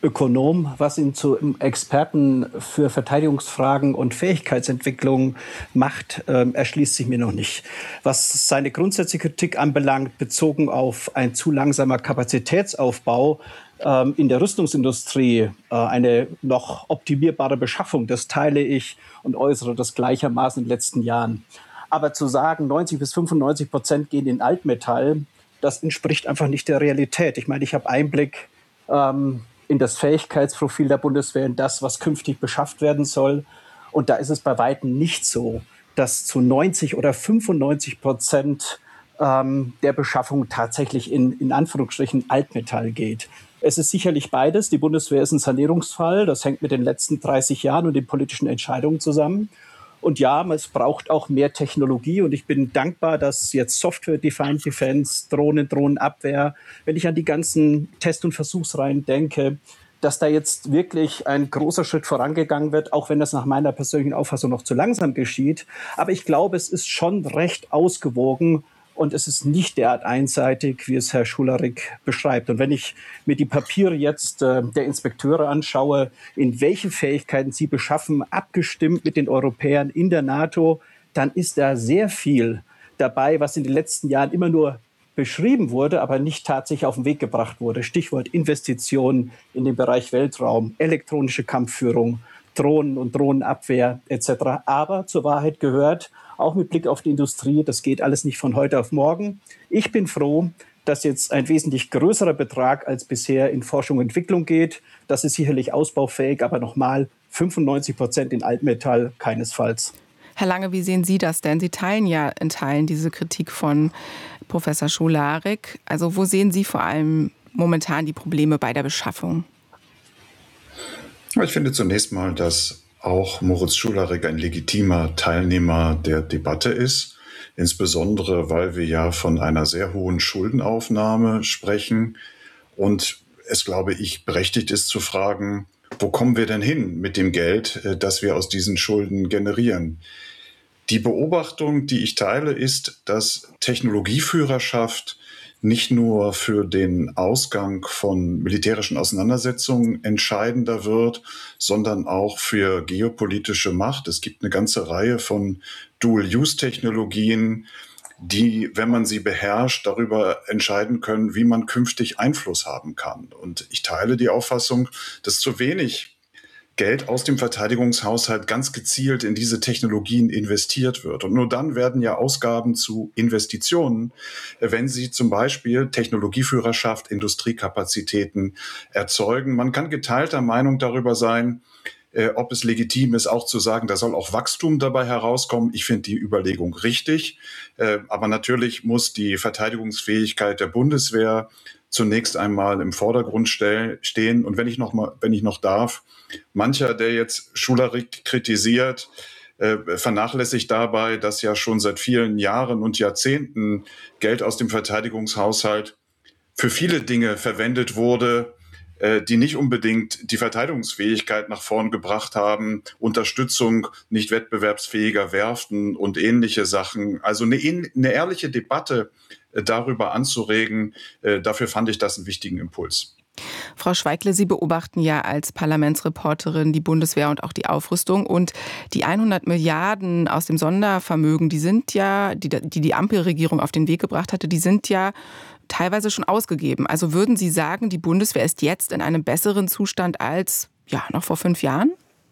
Ökonom. Was ihn zu Experten für Verteidigungsfragen und Fähigkeitsentwicklung macht, äh, erschließt sich mir noch nicht. Was seine grundsätzliche Kritik anbelangt, bezogen auf ein zu langsamer Kapazitätsaufbau äh, in der Rüstungsindustrie, äh, eine noch optimierbare Beschaffung, das teile ich und äußere das gleichermaßen in den letzten Jahren. Aber zu sagen, neunzig bis fünfundneunzig Prozent gehen in Altmetall, das entspricht einfach nicht der Realität. Ich meine, ich habe Einblick ähm, in das Fähigkeitsprofil der Bundeswehr, in das, was künftig beschafft werden soll. Und da ist es bei weitem nicht so, dass zu neunzig oder fünfundneunzig Prozent ähm, der Beschaffung tatsächlich in, in Anführungsstrichen Altmetall geht. Es ist sicherlich beides. Die Bundeswehr ist ein Sanierungsfall. Das hängt mit den letzten dreißig Jahren und den politischen Entscheidungen zusammen. Und ja, es braucht auch mehr Technologie. Und ich bin dankbar, dass jetzt Software-Defined Defense, Drohnen, Drohnenabwehr, wenn ich an die ganzen Test- und Versuchsreihen denke, dass da jetzt wirklich ein großer Schritt vorangegangen wird, auch wenn das nach meiner persönlichen Auffassung noch zu langsam geschieht. Aber ich glaube, es ist schon recht ausgewogen. Und es ist nicht derart einseitig, wie es Herr Schularik beschreibt. Und wenn ich mir die Papiere jetzt äh, der Inspekteure anschaue, in welche Fähigkeiten sie beschaffen, abgestimmt mit den Europäern in der NATO, dann ist da sehr viel dabei, was in den letzten Jahren immer nur beschrieben wurde, aber nicht tatsächlich auf den Weg gebracht wurde. Stichwort Investitionen in den Bereich Weltraum, elektronische Kampfführung, Drohnen und Drohnenabwehr et cetera. Aber zur Wahrheit gehört, auch mit Blick auf die Industrie, das geht alles nicht von heute auf morgen. Ich bin froh, dass jetzt ein wesentlich größerer Betrag als bisher in Forschung und Entwicklung geht. Das ist sicherlich ausbaufähig, aber nochmal fünfundneunzig Prozent in Altmetall keinesfalls. Herr Lange, wie sehen Sie das denn? Sie teilen ja in Teilen diese Kritik von Professor Schularik. Also wo sehen Sie vor allem momentan die Probleme bei der Beschaffung? Ich finde zunächst mal, dass auch Moritz Schularik ein legitimer Teilnehmer der Debatte ist, insbesondere weil wir ja von einer sehr hohen Schuldenaufnahme sprechen und es, glaube ich, berechtigt ist zu fragen, wo kommen wir denn hin mit dem Geld, das wir aus diesen Schulden generieren? Die Beobachtung, die ich teile, ist, dass Technologieführerschaft nicht nur für den Ausgang von militärischen Auseinandersetzungen entscheidender wird, sondern auch für geopolitische Macht. Es gibt eine ganze Reihe von Dual-Use-Technologien, die, wenn man sie beherrscht, darüber entscheiden können, wie man künftig Einfluss haben kann. Und ich teile die Auffassung, dass zu wenig Geld aus dem Verteidigungshaushalt ganz gezielt in diese Technologien investiert wird. Und nur dann werden ja Ausgaben zu Investitionen, wenn sie zum Beispiel Technologieführerschaft, Industriekapazitäten erzeugen. Man kann geteilter Meinung darüber sein, äh, ob es legitim ist, auch zu sagen, da soll auch Wachstum dabei herauskommen. Ich finde die Überlegung richtig. Äh, aber natürlich muss die Verteidigungsfähigkeit der Bundeswehr zunächst einmal im Vordergrund stell, stehen. Und wenn ich noch mal, wenn ich noch darf, mancher, der jetzt Schularik kritisiert, äh, vernachlässigt dabei, dass ja schon seit vielen Jahren und Jahrzehnten Geld aus dem Verteidigungshaushalt für viele Dinge verwendet wurde, äh, die nicht unbedingt die Verteidigungsfähigkeit nach vorn gebracht haben, Unterstützung nicht wettbewerbsfähiger Werften und ähnliche Sachen. Also eine, eine ehrliche Debatte darüber anzuregen, dafür fand ich das einen wichtigen Impuls. Frau Schweigle, Sie beobachten ja als Parlamentsreporterin die Bundeswehr und auch die Aufrüstung. Und die hundert Milliarden aus dem Sondervermögen, die sind ja, die die, die Ampelregierung auf den Weg gebracht hatte, die sind ja teilweise schon ausgegeben. Also würden Sie sagen, die Bundeswehr ist jetzt in einem besseren Zustand als ja, noch vor fünf Jahren?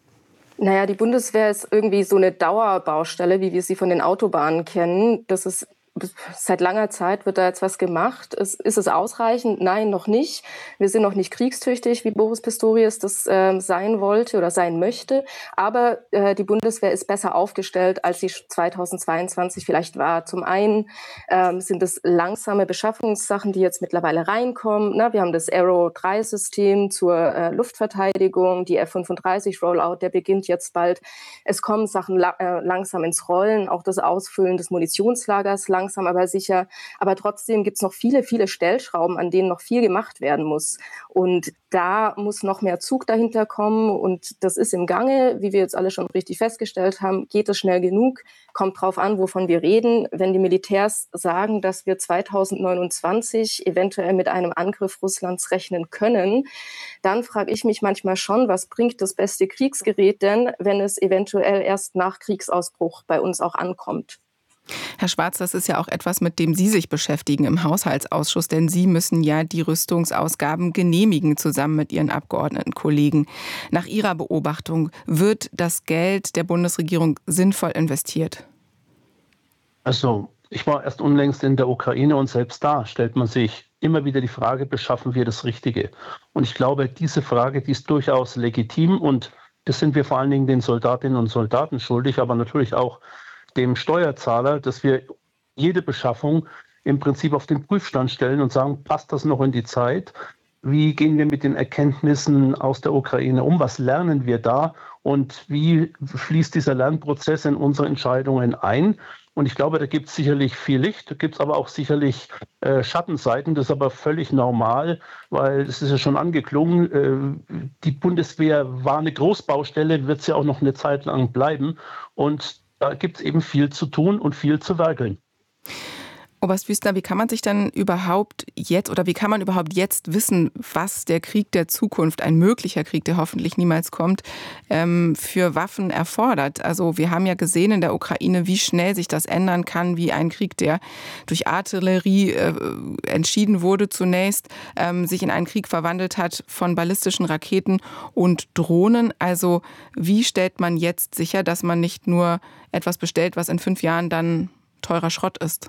Naja, die Bundeswehr ist irgendwie so eine Dauerbaustelle, wie wir sie von den Autobahnen kennen. Das ist Seit langer Zeit wird da jetzt was gemacht. Ist, ist es ausreichend? Nein, noch nicht. Wir sind noch nicht kriegstüchtig, wie Boris Pistorius das äh, sein wollte oder sein möchte. Aber äh, die Bundeswehr ist besser aufgestellt, als sie zweitausendzweiundzwanzig vielleicht war. Zum einen ähm, sind es langsame Beschaffungssachen, die jetzt mittlerweile reinkommen. Na, wir haben das Arrow drei System zur äh, Luftverteidigung, die F fünfunddreißig Rollout, der beginnt jetzt bald. Es kommen Sachen la- äh, langsam ins Rollen, auch das Ausfüllen des Munitionslagers langsam langsam aber sicher. Aber trotzdem gibt es noch viele, viele Stellschrauben, an denen noch viel gemacht werden muss. Und da muss noch mehr Zug dahinter kommen. Und das ist im Gange, wie wir jetzt alle schon richtig festgestellt haben. Geht es schnell genug? Kommt drauf an, wovon wir reden. Wenn die Militärs sagen, dass wir zweitausendneunundzwanzig eventuell mit einem Angriff Russlands rechnen können, dann frage ich mich manchmal schon, was bringt das beste Kriegsgerät denn, wenn es eventuell erst nach Kriegsausbruch bei uns auch ankommt? Herr Schwarz, das ist ja auch etwas, mit dem Sie sich beschäftigen im Haushaltsausschuss, denn Sie müssen ja die Rüstungsausgaben genehmigen, zusammen mit Ihren Abgeordnetenkollegen. Nach Ihrer Beobachtung, wird das Geld der Bundesregierung sinnvoll investiert? Also, ich war erst unlängst in der Ukraine und selbst da stellt man sich immer wieder die Frage, beschaffen wir das Richtige? Und ich glaube, diese Frage, die ist durchaus legitim und das sind wir vor allen Dingen den Soldatinnen und Soldaten schuldig, aber natürlich auch dem Steuerzahler, dass wir jede Beschaffung im Prinzip auf den Prüfstand stellen und sagen, passt das noch in die Zeit? Wie gehen wir mit den Erkenntnissen aus der Ukraine um? Was lernen wir da? Und wie fließt dieser Lernprozess in unsere Entscheidungen ein? Und ich glaube, da gibt es sicherlich viel Licht, da gibt es aber auch sicherlich äh, Schattenseiten. Das ist aber völlig normal, weil es ist ja schon angeklungen, äh, die Bundeswehr war eine Großbaustelle, wird sie auch noch eine Zeit lang bleiben. Und da gibt es eben viel zu tun und viel zu werkeln. Oberst Wüstner, wie kann man sich dann überhaupt jetzt oder wie kann man überhaupt jetzt wissen, was der Krieg der Zukunft, ein möglicher Krieg, der hoffentlich niemals kommt, ähm, für Waffen erfordert? Also wir haben ja gesehen in der Ukraine, wie schnell sich das ändern kann, wie ein Krieg, der durch Artillerie äh, entschieden wurde zunächst, ähm, sich in einen Krieg verwandelt hat von ballistischen Raketen und Drohnen. Also wie stellt man jetzt sicher, dass man nicht nur etwas bestellt, was in fünf Jahren dann teurer Schrott ist?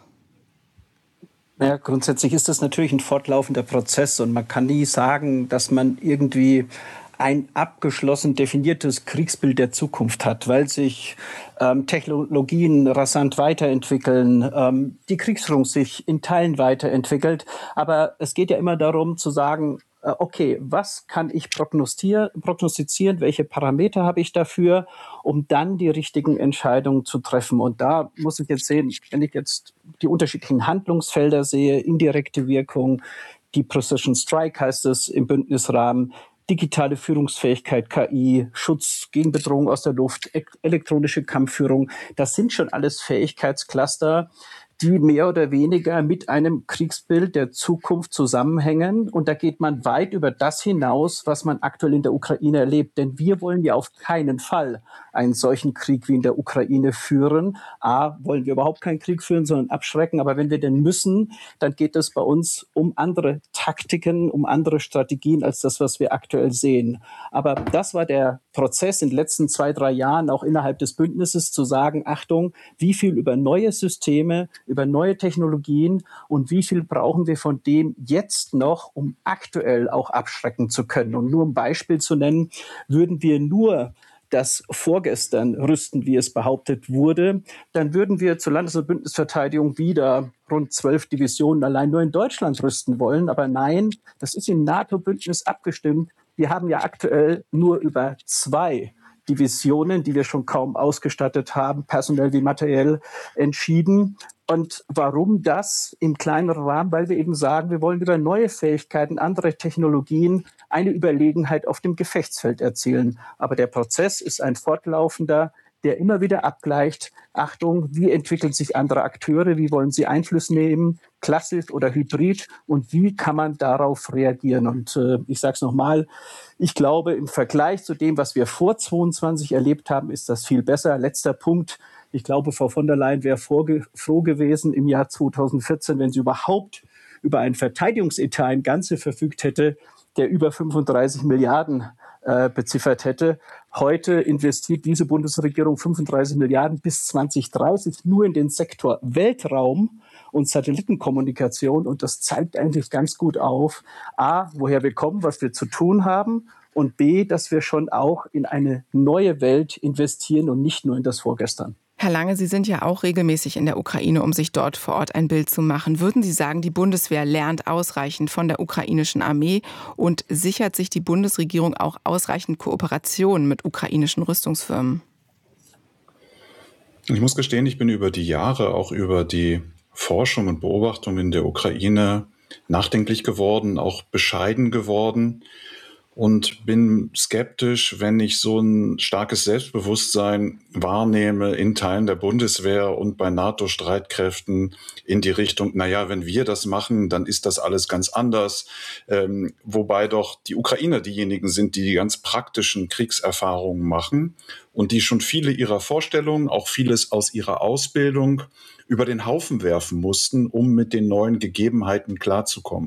Ja, grundsätzlich ist das natürlich ein fortlaufender Prozess und man kann nie sagen, dass man irgendwie ein abgeschlossen definiertes Kriegsbild der Zukunft hat, weil sich ähm, Technologien rasant weiterentwickeln, ähm, die Kriegsführung sich in Teilen weiterentwickelt. Aber es geht ja immer darum zu sagen, äh, okay, was kann ich prognostizieren, welche Parameter habe ich dafür, um dann die richtigen Entscheidungen zu treffen. Und da muss ich jetzt sehen, wenn ich jetzt die unterschiedlichen Handlungsfelder sehe, indirekte Wirkung, die Precision Strike heißt es im Bündnisrahmen, digitale Führungsfähigkeit, K I, Schutz gegen Bedrohung aus der Luft, elektronische Kampfführung, das sind schon alles Fähigkeitscluster, die mehr oder weniger mit einem Kriegsbild der Zukunft zusammenhängen. Und da geht man weit über das hinaus, was man aktuell in der Ukraine erlebt. Denn wir wollen ja auf keinen Fall einen solchen Krieg wie in der Ukraine führen. A, wollen wir überhaupt keinen Krieg führen, sondern abschrecken. Aber wenn wir denn müssen, dann geht es bei uns um andere Taktiken, um andere Strategien als das, was wir aktuell sehen. Aber das war der Prozess in den letzten zwei, drei Jahren auch innerhalb des Bündnisses zu sagen, Achtung, wie viel über neue Systeme, über neue Technologien und wie viel brauchen wir von dem jetzt noch, um aktuell auch abschrecken zu können. Und nur um ein Beispiel zu nennen, würden wir nur das vorgestern rüsten, wie es behauptet wurde, dann würden wir zur Landes- und Bündnisverteidigung wieder rund zwölf Divisionen allein nur in Deutschland rüsten wollen. Aber nein, das ist im NATO-Bündnis abgestimmt. Wir haben ja aktuell nur über zwei Divisionen, die wir schon kaum ausgestattet haben, personell wie materiell entschieden. Und warum das im kleineren Rahmen? Weil wir eben sagen, wir wollen über neue Fähigkeiten, andere Technologien eine Überlegenheit auf dem Gefechtsfeld erzielen. Aber der Prozess ist ein fortlaufender, der immer wieder abgleicht. Achtung, wie entwickeln sich andere Akteure? Wie wollen sie Einfluss nehmen? Klassisch oder hybrid? Und wie kann man darauf reagieren? Und äh, ich sage es nochmal, ich glaube, im Vergleich zu dem, was wir vor zweiundzwanzig erlebt haben, ist das viel besser. Letzter Punkt. Ich glaube, Frau von der Leyen wäre froh gewesen im Jahr zweitausendvierzehn, wenn sie überhaupt über einen Verteidigungsetat im Ganze verfügt hätte, der über fünfunddreißig Milliarden äh, beziffert hätte. Heute investiert diese Bundesregierung fünfunddreißig Milliarden bis zwanzig dreißig nur in den Sektor Weltraum und Satellitenkommunikation. Und das zeigt eigentlich ganz gut auf, A, woher wir kommen, was wir zu tun haben, und B, dass wir schon auch in eine neue Welt investieren und nicht nur in das Vorgestern. Herr Lange, Sie sind ja auch regelmäßig in der Ukraine, um sich dort vor Ort ein Bild zu machen. Würden Sie sagen, die Bundeswehr lernt ausreichend von der ukrainischen Armee und sichert sich die Bundesregierung auch ausreichend Kooperation mit ukrainischen Rüstungsfirmen? Ich muss gestehen, ich bin über die Jahre auch über die Forschung und Beobachtung in der Ukraine nachdenklich geworden, auch bescheiden geworden und bin skeptisch, wenn ich so ein starkes Selbstbewusstsein wahrnehme in Teilen der Bundeswehr und bei NATO-Streitkräften in die Richtung, naja, wenn wir das machen, dann ist das alles ganz anders. Ähm, wobei doch die Ukrainer diejenigen sind, die die ganz praktischen Kriegserfahrungen machen und die schon viele ihrer Vorstellungen, auch vieles aus ihrer Ausbildung über den Haufen werfen mussten, um mit den neuen Gegebenheiten klarzukommen.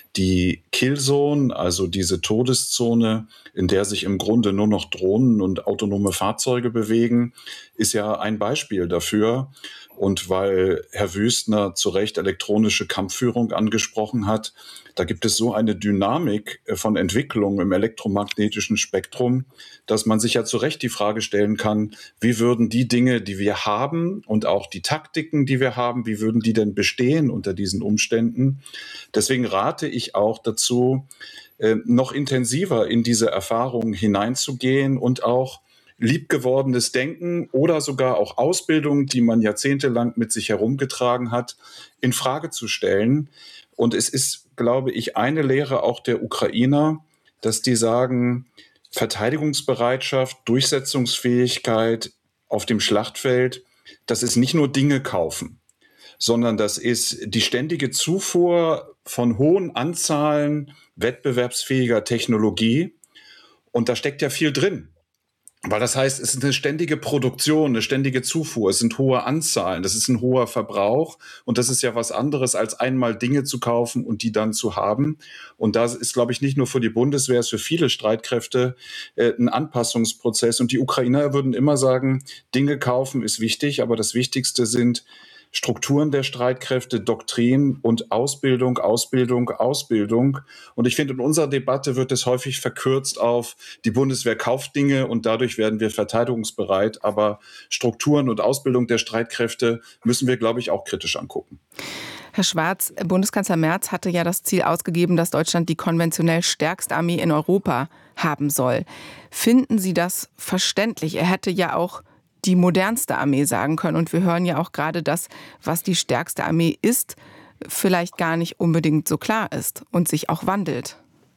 Die Killzone, also diese Todeszone, in der sich im Grunde nur noch Drohnen und autonome Fahrzeuge bewegen, ist ja ein Beispiel dafür. Und weil Herr Wüstner zu Recht elektronische Kampfführung angesprochen hat, da gibt es so eine Dynamik von Entwicklung im elektromagnetischen Spektrum, dass man sich ja zu Recht die Frage stellen kann, wie würden die Dinge, die wir haben und auch die Taktiken, die wir haben, wie würden die denn bestehen unter diesen Umständen? Deswegen rate ich auch dazu, noch intensiver in diese Erfahrungen hineinzugehen und auch liebgewordenes Denken oder sogar auch Ausbildung, die man jahrzehntelang mit sich herumgetragen hat, in Frage zu stellen. Und es ist, glaube ich, eine Lehre auch der Ukrainer, dass die sagen, Verteidigungsbereitschaft, Durchsetzungsfähigkeit auf dem Schlachtfeld, das ist nicht nur Dinge kaufen, sondern das ist die ständige Zufuhr von hohen Anzahlen wettbewerbsfähiger Technologie. Und da steckt ja viel drin. Weil das heißt, es ist eine ständige Produktion, eine ständige Zufuhr, es sind hohe Anzahlen, das ist ein hoher Verbrauch und das ist ja was anderes, als einmal Dinge zu kaufen und die dann zu haben. Und das ist, glaube ich, nicht nur für die Bundeswehr, es ist für viele Streitkräfte äh, ein Anpassungsprozess. Und die Ukrainer würden immer sagen, Dinge kaufen ist wichtig, aber das Wichtigste sind Strukturen der Streitkräfte, Doktrin und Ausbildung, Ausbildung, Ausbildung. Und ich finde, in unserer Debatte wird es häufig verkürzt auf, die Bundeswehr kauft Dinge und dadurch werden wir verteidigungsbereit. Aber Strukturen und Ausbildung der Streitkräfte müssen wir, glaube ich, auch kritisch angucken. Herr Schwarz, Bundeskanzler Merz hatte ja das Ziel ausgegeben, dass Deutschland die konventionell stärkste Armee in Europa haben soll. Finden Sie das verständlich? Er hätte ja auch die modernste Armee sagen können. Und wir hören ja auch gerade, dass, was die stärkste Armee ist, vielleicht gar nicht unbedingt so klar ist und sich auch wandelt.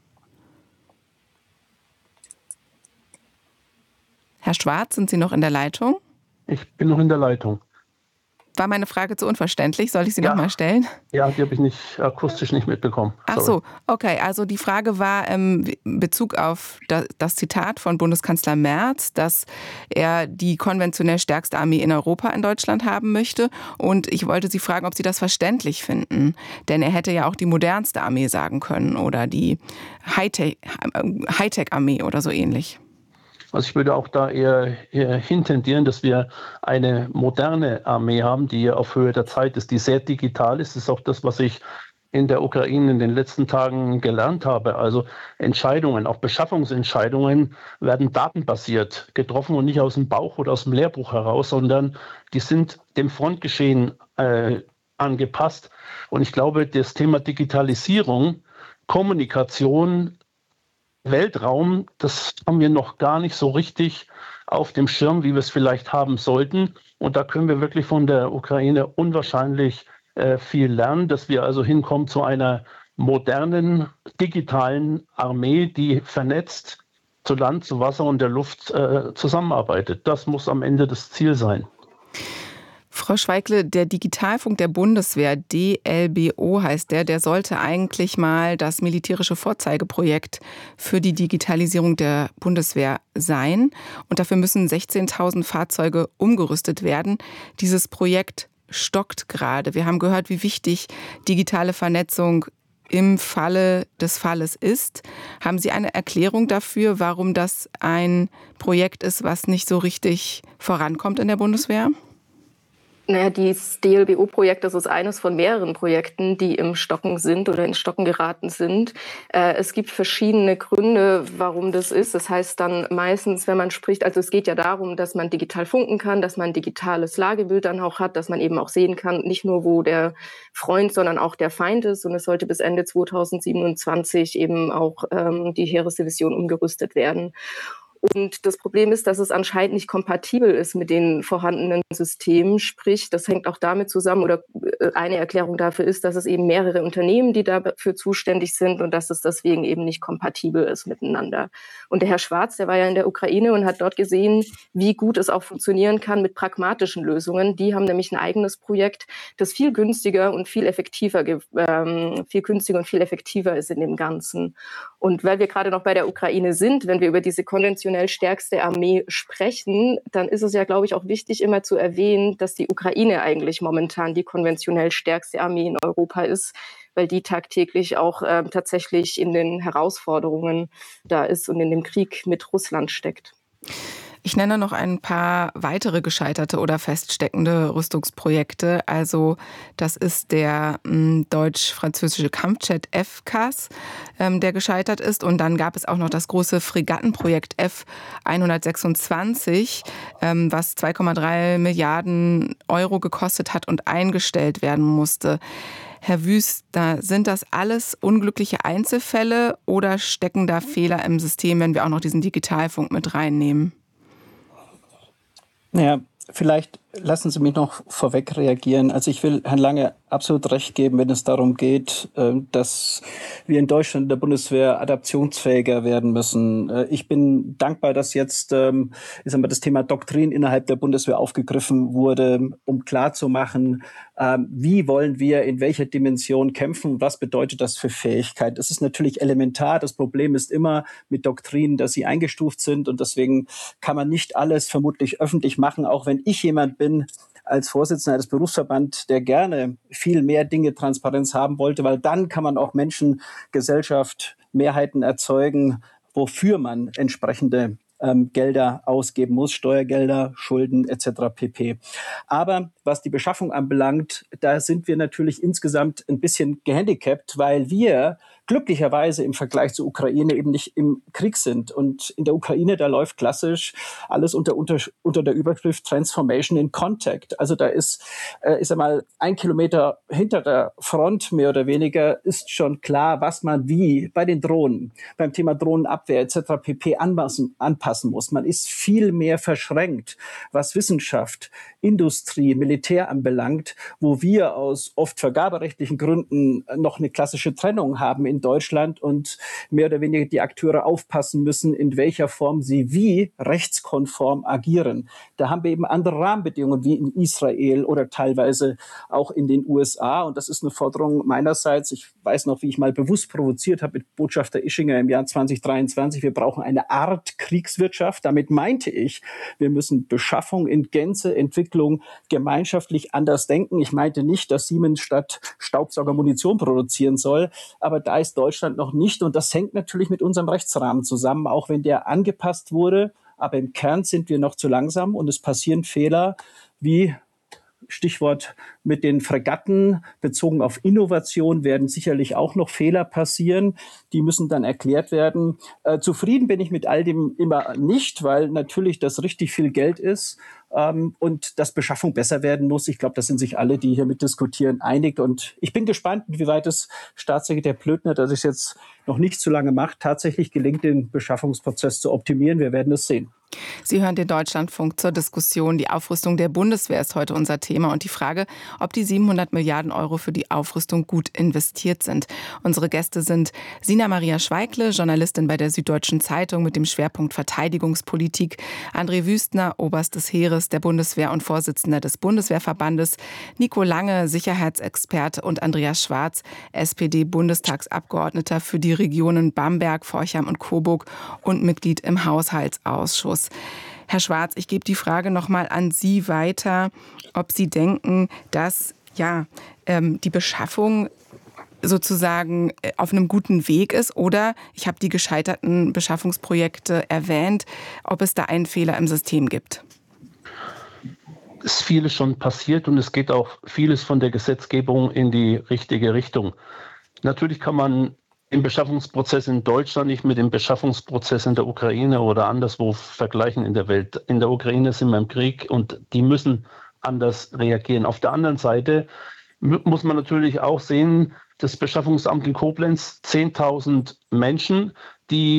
Herr Schwarz, sind Sie noch in der Leitung? Ich bin noch in der Leitung. War meine Frage zu unverständlich? Soll ich sie ja. noch mal stellen? Ja, die habe ich nicht akustisch nicht mitbekommen. Ach so, okay. Also die Frage war ähm, in Bezug auf das, das Zitat von Bundeskanzler Merz, dass er die konventionell stärkste Armee in Europa in Deutschland haben möchte. Und ich wollte Sie fragen, ob Sie das verständlich finden. Denn er hätte ja auch die modernste Armee sagen können oder die Hightech, Hightech-Armee oder so ähnlich. Also ich würde auch da eher, eher hintendieren, dass wir eine moderne Armee haben, die auf Höhe der Zeit ist, die sehr digital ist. Das ist auch das, was ich in der Ukraine in den letzten Tagen gelernt habe. Also Entscheidungen, auch Beschaffungsentscheidungen werden datenbasiert getroffen und nicht aus dem Bauch oder aus dem Lehrbuch heraus, sondern die sind dem Frontgeschehen äh, angepasst. Und ich glaube, das Thema Digitalisierung, Kommunikation, Weltraum, das haben wir noch gar nicht so richtig auf dem Schirm, wie wir es vielleicht haben sollten. Und da können wir wirklich von der Ukraine unwahrscheinlich äh, viel lernen, dass wir also hinkommen zu einer modernen, digitalen Armee, die vernetzt zu Land, zu Wasser und der Luft äh, zusammenarbeitet. Das muss am Ende das Ziel sein. Frau Schweikle, der Digitalfunk der Bundeswehr, D L B O heißt der, der sollte eigentlich mal das militärische Vorzeigeprojekt für die Digitalisierung der Bundeswehr sein. Und dafür müssen sechzehntausend Fahrzeuge umgerüstet werden. Dieses Projekt stockt gerade. Wir haben gehört, wie wichtig digitale Vernetzung im Falle des Falles ist. Haben Sie eine Erklärung dafür, warum das ein Projekt ist, was nicht so richtig vorankommt in der Bundeswehr? Naja, dieses D L B O-Projekt, das ist eines von mehreren Projekten, die im Stocken sind oder ins Stocken geraten sind. Äh, es gibt verschiedene Gründe, warum das ist. Das heißt dann meistens, wenn man spricht, also es geht ja darum, dass man digital funken kann, dass man ein digitales Lagebild dann auch hat, dass man eben auch sehen kann, nicht nur wo der Freund, sondern auch der Feind ist. Und es sollte bis Ende zweitausendsiebenundzwanzig eben auch ähm, die Heeresdivision umgerüstet werden. Und das Problem ist, dass es anscheinend nicht kompatibel ist mit den vorhandenen Systemen. Sprich, das hängt auch damit zusammen, oder eine Erklärung dafür ist, dass es eben mehrere Unternehmen, die dafür zuständig sind und dass es deswegen eben nicht kompatibel ist miteinander. Und der Herr Schwarz, der war ja in der Ukraine und hat dort gesehen, wie gut es auch funktionieren kann mit pragmatischen Lösungen. Die haben nämlich ein eigenes Projekt, das viel günstiger und viel effektiver, ähm, viel günstiger und viel effektiver ist in dem Ganzen. Und weil wir gerade noch bei der Ukraine sind, wenn wir über diese konventionell stärkste Armee sprechen, dann ist es ja, glaube ich, auch wichtig, immer zu erwähnen, dass die Ukraine eigentlich momentan die konventionell stärkste Armee in Europa ist, weil die tagtäglich auch äh, tatsächlich in den Herausforderungen da ist und in dem Krieg mit Russland steckt. Ich nenne noch ein paar weitere gescheiterte oder feststeckende Rüstungsprojekte. Also das ist der m, deutsch-französische Kampfjet F C A S, ähm, der gescheitert ist. Und dann gab es auch noch das große Fregattenprojekt F hundertsechsundzwanzig, ähm, was zwei Komma drei Milliarden Euro gekostet hat und eingestellt werden musste. Herr Wüstner, sind das alles unglückliche Einzelfälle oder stecken da Fehler im System, wenn wir auch noch diesen Digitalfunk mit reinnehmen? Naja, vielleicht lassen Sie mich noch vorweg reagieren. Also ich will Herrn Lange absolut recht geben, wenn es darum geht, dass wir in Deutschland in der Bundeswehr adaptionsfähiger werden müssen. Ich bin dankbar, dass jetzt ich sag mal, das Thema Doktrin innerhalb der Bundeswehr aufgegriffen wurde, um klarzumachen, wie wollen wir in welcher Dimension kämpfen, was bedeutet das für Fähigkeit. Das ist natürlich elementar. Das Problem ist immer mit Doktrinen, dass sie eingestuft sind und deswegen kann man nicht alles vermutlich öffentlich machen, auch wenn ich jemand bin, als Vorsitzender des Berufsverbands, der gerne viel mehr Dinge Transparenz haben wollte, weil dann kann man auch Menschen, Gesellschaft, Mehrheiten erzeugen, wofür man entsprechende ähm, Gelder ausgeben muss, Steuergelder, Schulden et cetera pp. Aber was die Beschaffung anbelangt, da sind wir natürlich insgesamt ein bisschen gehandicapt, weil wir glücklicherweise im Vergleich zur Ukraine eben nicht im Krieg sind. Und in der Ukraine, da läuft klassisch alles unter, unter, unter der Überschrift Transformation in Contact. Also da ist, äh, ist einmal ein Kilometer hinter der Front mehr oder weniger, ist schon klar, was man wie bei den Drohnen, beim Thema Drohnenabwehr et cetera pp. Anpassen, anpassen muss. Man ist viel mehr verschränkt, was Wissenschaft, Industrie, Militär anbelangt, wo wir aus oft vergaberechtlichen Gründen noch eine klassische Trennung haben in Deutschland und mehr oder weniger die Akteure aufpassen müssen, in welcher Form sie wie rechtskonform agieren. Da haben wir eben andere Rahmenbedingungen wie in Israel oder teilweise auch in den U S A. Und das ist eine Forderung meinerseits. Ich weiß noch, wie ich mal bewusst provoziert habe mit Botschafter Ischinger im Jahr zwanzig dreiundzwanzig. Wir brauchen eine Art Kriegswirtschaft. Damit meinte ich, wir müssen Beschaffung in Gänze, Entwicklung gemeinschaftlich anders denken. Ich meinte nicht, dass Siemens statt Staubsauger Munition produzieren soll, aber da ist Deutschland noch nicht und das hängt natürlich mit unserem Rechtsrahmen zusammen, auch wenn der angepasst wurde, aber im Kern sind wir noch zu langsam und es passieren Fehler wie Stichwort mit den Fregatten bezogen auf Innovation werden sicherlich auch noch Fehler passieren. Die müssen dann erklärt werden. Äh, zufrieden bin ich mit all dem immer nicht, weil natürlich das richtig viel Geld ist ähm, und dass Beschaffung besser werden muss. Ich glaube, da sind sich alle, die hier mitdiskutieren, einig. Und ich bin gespannt, inwieweit es Staatssekretär Plötner, dass es jetzt noch nicht zu lange macht, tatsächlich gelingt, den Beschaffungsprozess zu optimieren. Wir werden es sehen. Sie hören den Deutschlandfunk zur Diskussion. Die Aufrüstung der Bundeswehr ist heute unser Thema und die Frage, ob die siebenhundert Milliarden Euro für die Aufrüstung gut investiert sind. Unsere Gäste sind Sina Maria Schweigle, Journalistin bei der Süddeutschen Zeitung mit dem Schwerpunkt Verteidigungspolitik, André Wüstner, Oberst des Heeres der Bundeswehr und Vorsitzender des Bundeswehrverbandes, Nico Lange, Sicherheitsexperte und Andreas Schwarz, S P D-Bundestagsabgeordneter für die Regionen Bamberg, Forchheim und Coburg und Mitglied im Haushaltsausschuss. Herr Schwarz, ich gebe die Frage noch mal an Sie weiter, ob Sie denken, dass ja, ähm, die Beschaffung sozusagen auf einem guten Weg ist oder, ich habe die gescheiterten Beschaffungsprojekte erwähnt, ob es da einen Fehler im System gibt. Es ist vieles schon passiert und es geht auch vieles von der Gesetzgebung in die richtige Richtung. Natürlich kann man den Beschaffungsprozess in Deutschland nicht mit dem Beschaffungsprozess in der Ukraine oder anderswo vergleichen in der Welt. In der Ukraine sind wir im Krieg und die müssen anders reagieren. Auf der anderen Seite muss man natürlich auch sehen, das Beschaffungsamt in Koblenz, zehntausend Menschen, die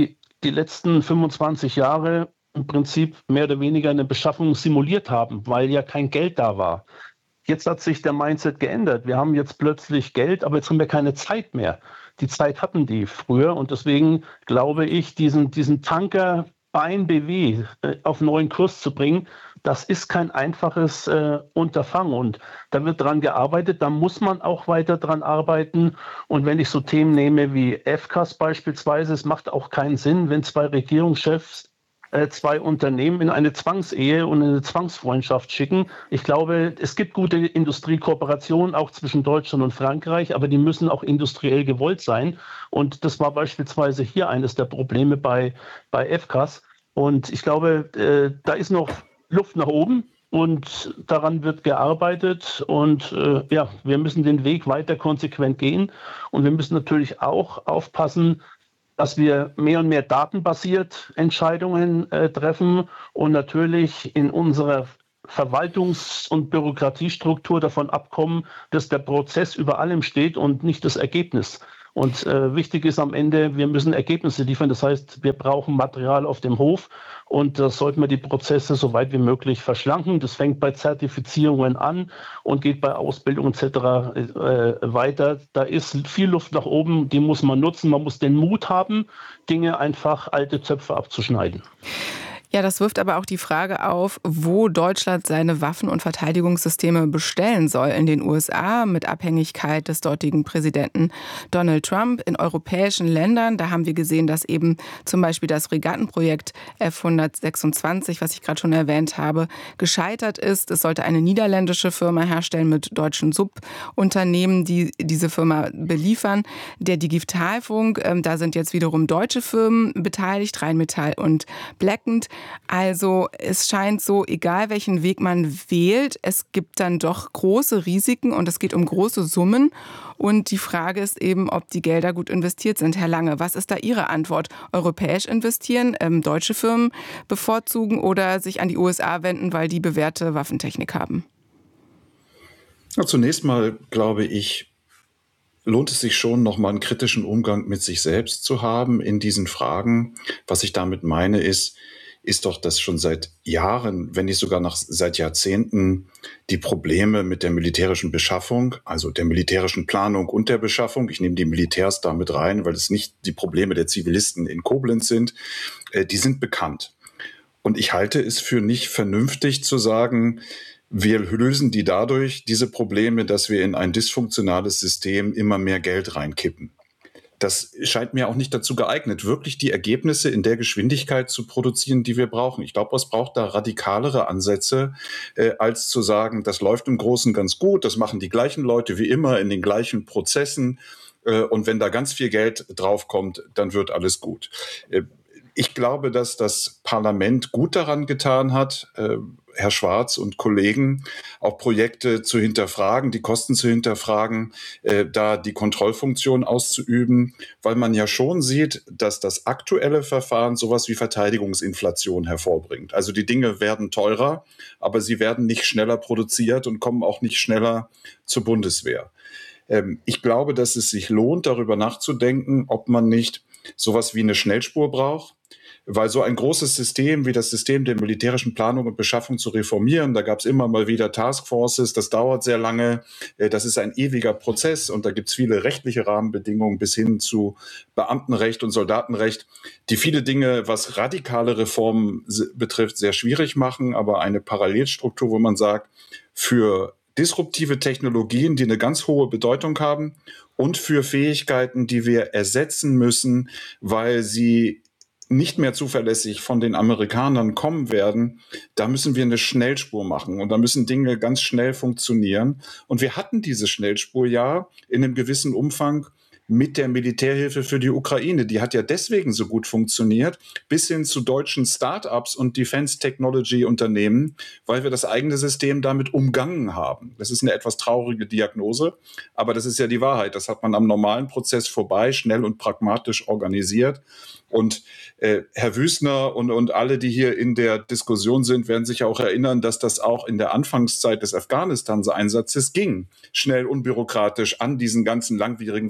die letzten fünfundzwanzig Jahre im Prinzip mehr oder weniger eine Beschaffung simuliert haben, weil ja kein Geld da war. Jetzt hat sich der Mindset geändert. Wir haben jetzt plötzlich Geld, aber jetzt haben wir keine Zeit mehr. Die Zeit hatten die früher und deswegen glaube ich, diesen, diesen Tanker B N B W äh, auf neuen Kurs zu bringen, das ist kein einfaches äh, Unterfangen und da wird dran gearbeitet, da muss man auch weiter dran arbeiten und wenn ich so Themen nehme wie F C A S beispielsweise, es macht auch keinen Sinn, wenn zwei Regierungschefs äh, zwei Unternehmen in eine Zwangsehe und eine Zwangsfreundschaft schicken. Ich glaube, es gibt gute Industriekooperationen auch zwischen Deutschland und Frankreich, aber die müssen auch industriell gewollt sein und das war beispielsweise hier eines der Probleme bei, bei F C A S und ich glaube, äh, da ist noch Luft nach oben und daran wird gearbeitet und äh, ja, wir müssen den Weg weiter konsequent gehen und wir müssen natürlich auch aufpassen, dass wir mehr und mehr datenbasiert Entscheidungen äh, treffen und natürlich in unserer Verwaltungs- und Bürokratiestruktur davon abkommen, dass der Prozess über allem steht und nicht das Ergebnis. Und äh, wichtig ist am Ende, wir müssen Ergebnisse liefern. Das heißt, wir brauchen Material auf dem Hof und da sollten wir die Prozesse so weit wie möglich verschlanken. Das fängt bei Zertifizierungen an und geht bei Ausbildung et cetera äh, weiter. Da ist viel Luft nach oben, die muss man nutzen. Man muss den Mut haben, Dinge einfach alte Zöpfe abzuschneiden. Ja, das wirft aber auch die Frage auf, wo Deutschland seine Waffen- und Verteidigungssysteme bestellen soll. In den U S A mit Abhängigkeit des dortigen Präsidenten Donald Trump. In europäischen Ländern, da haben wir gesehen, dass eben zum Beispiel das Fregattenprojekt F hundertsechsundzwanzig, was ich gerade schon erwähnt habe, gescheitert ist. Es sollte eine niederländische Firma herstellen mit deutschen Subunternehmen, die diese Firma beliefern. Der Digitalfunk, ähm, da sind jetzt wiederum deutsche Firmen beteiligt, Rheinmetall und Blackend. Also es scheint so, egal welchen Weg man wählt, es gibt dann doch große Risiken und es geht um große Summen. Und die Frage ist eben, ob die Gelder gut investiert sind. Herr Lange, was ist da Ihre Antwort? Europäisch investieren, ähm, deutsche Firmen bevorzugen oder sich an die U S A wenden, weil die bewährte Waffentechnik haben? Ja, zunächst mal glaube ich, lohnt es sich schon, noch mal einen kritischen Umgang mit sich selbst zu haben in diesen Fragen. Was ich damit meine ist, ist doch, dass schon seit Jahren, wenn nicht sogar noch seit Jahrzehnten, die Probleme mit der militärischen Beschaffung, also der militärischen Planung und der Beschaffung, ich nehme die Militärs da mit rein, weil es nicht die Probleme der Zivilisten in Koblenz sind, äh, die sind bekannt. Und ich halte es für nicht vernünftig zu sagen, wir lösen die dadurch, diese Probleme, dass wir in ein dysfunktionales System immer mehr Geld reinkippen. Das scheint mir auch nicht dazu geeignet, wirklich die Ergebnisse in der Geschwindigkeit zu produzieren, die wir brauchen. Ich glaube, es braucht da radikalere Ansätze, äh, als zu sagen, das läuft im Großen ganz gut, das machen die gleichen Leute wie immer in den gleichen Prozessen. Äh, und wenn da ganz viel Geld draufkommt, dann wird alles gut. Äh, ich glaube, dass das Parlament gut daran getan hat, äh, Herr Schwarz und Kollegen, auch Projekte zu hinterfragen, die Kosten zu hinterfragen, äh, da die Kontrollfunktion auszuüben, weil man ja schon sieht, dass das aktuelle Verfahren sowas wie Verteidigungsinflation hervorbringt. Also die Dinge werden teurer, aber sie werden nicht schneller produziert und kommen auch nicht schneller zur Bundeswehr. Ähm, ich glaube, dass es sich lohnt, darüber nachzudenken, ob man nicht sowas wie eine Schnellspur braucht. Weil so ein großes System wie das System der militärischen Planung und Beschaffung zu reformieren, da gab es immer mal wieder Taskforces, das dauert sehr lange, das ist ein ewiger Prozess und da gibt es viele rechtliche Rahmenbedingungen bis hin zu Beamtenrecht und Soldatenrecht, die viele Dinge, was radikale Reformen betrifft, sehr schwierig machen, aber eine Parallelstruktur, wo man sagt, für disruptive Technologien, die eine ganz hohe Bedeutung haben und für Fähigkeiten, die wir ersetzen müssen, weil sie nicht mehr zuverlässig von den Amerikanern kommen werden, da müssen wir eine Schnellspur machen und da müssen Dinge ganz schnell funktionieren. Und wir hatten diese Schnellspur ja in einem gewissen Umfang mit der Militärhilfe für die Ukraine. Die hat ja deswegen so gut funktioniert, bis hin zu deutschen Start-ups und Defense-Technology-Unternehmen, weil wir das eigene System damit umgangen haben. Das ist eine etwas traurige Diagnose, aber das ist ja die Wahrheit. Das hat man am normalen Prozess vorbei, schnell und pragmatisch organisiert. Und äh, Herr Wüstner und, und alle, die hier in der Diskussion sind, werden sich auch erinnern, dass das auch in der Anfangszeit des Afghanistan-Einsatzes ging. Schnell, unbürokratisch an diesen ganzen langwierigen Verfahren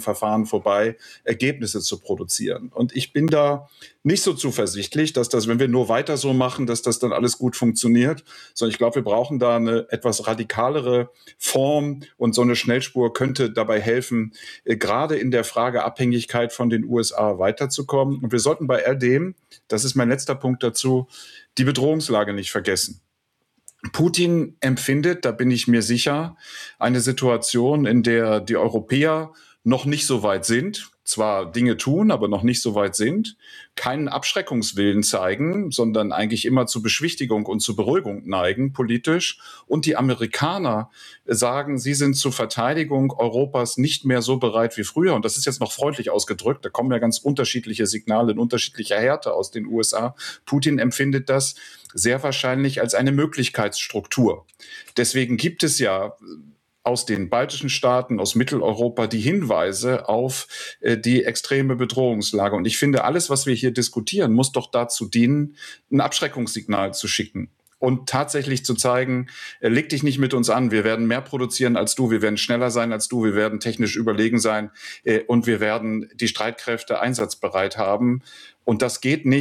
daran vorbei, Ergebnisse zu produzieren. Und ich bin da nicht so zuversichtlich, dass das, wenn wir nur weiter so machen, dass das dann alles gut funktioniert, sondern ich glaube, wir brauchen da eine etwas radikalere Form und so eine Schnellspur könnte dabei helfen, äh, gerade in der Frage Abhängigkeit von den U S A weiterzukommen. Und wir sollten bei all dem, das ist mein letzter Punkt dazu, die Bedrohungslage nicht vergessen. Putin empfindet, da bin ich mir sicher, eine Situation, in der die Europäer noch nicht so weit sind, zwar Dinge tun, aber noch nicht so weit sind, keinen Abschreckungswillen zeigen, sondern eigentlich immer zu Beschwichtigung und zu Beruhigung neigen, politisch. Und die Amerikaner sagen, sie sind zur Verteidigung Europas nicht mehr so bereit wie früher. Und das ist jetzt noch freundlich ausgedrückt. Da kommen ja ganz unterschiedliche Signale in unterschiedlicher Härte aus den U S A. Putin empfindet das sehr wahrscheinlich als eine Möglichkeitsstruktur. Deswegen gibt es ja aus den baltischen Staaten, aus Mitteleuropa die Hinweise auf äh, die extreme Bedrohungslage. Und ich finde, alles, was wir hier diskutieren, muss doch dazu dienen, ein Abschreckungssignal zu schicken und tatsächlich zu zeigen, äh, leg dich nicht mit uns an, wir werden mehr produzieren als du, wir werden schneller sein als du, wir werden technisch überlegen sein äh, und wir werden die Streitkräfte einsatzbereit haben. Und das geht nicht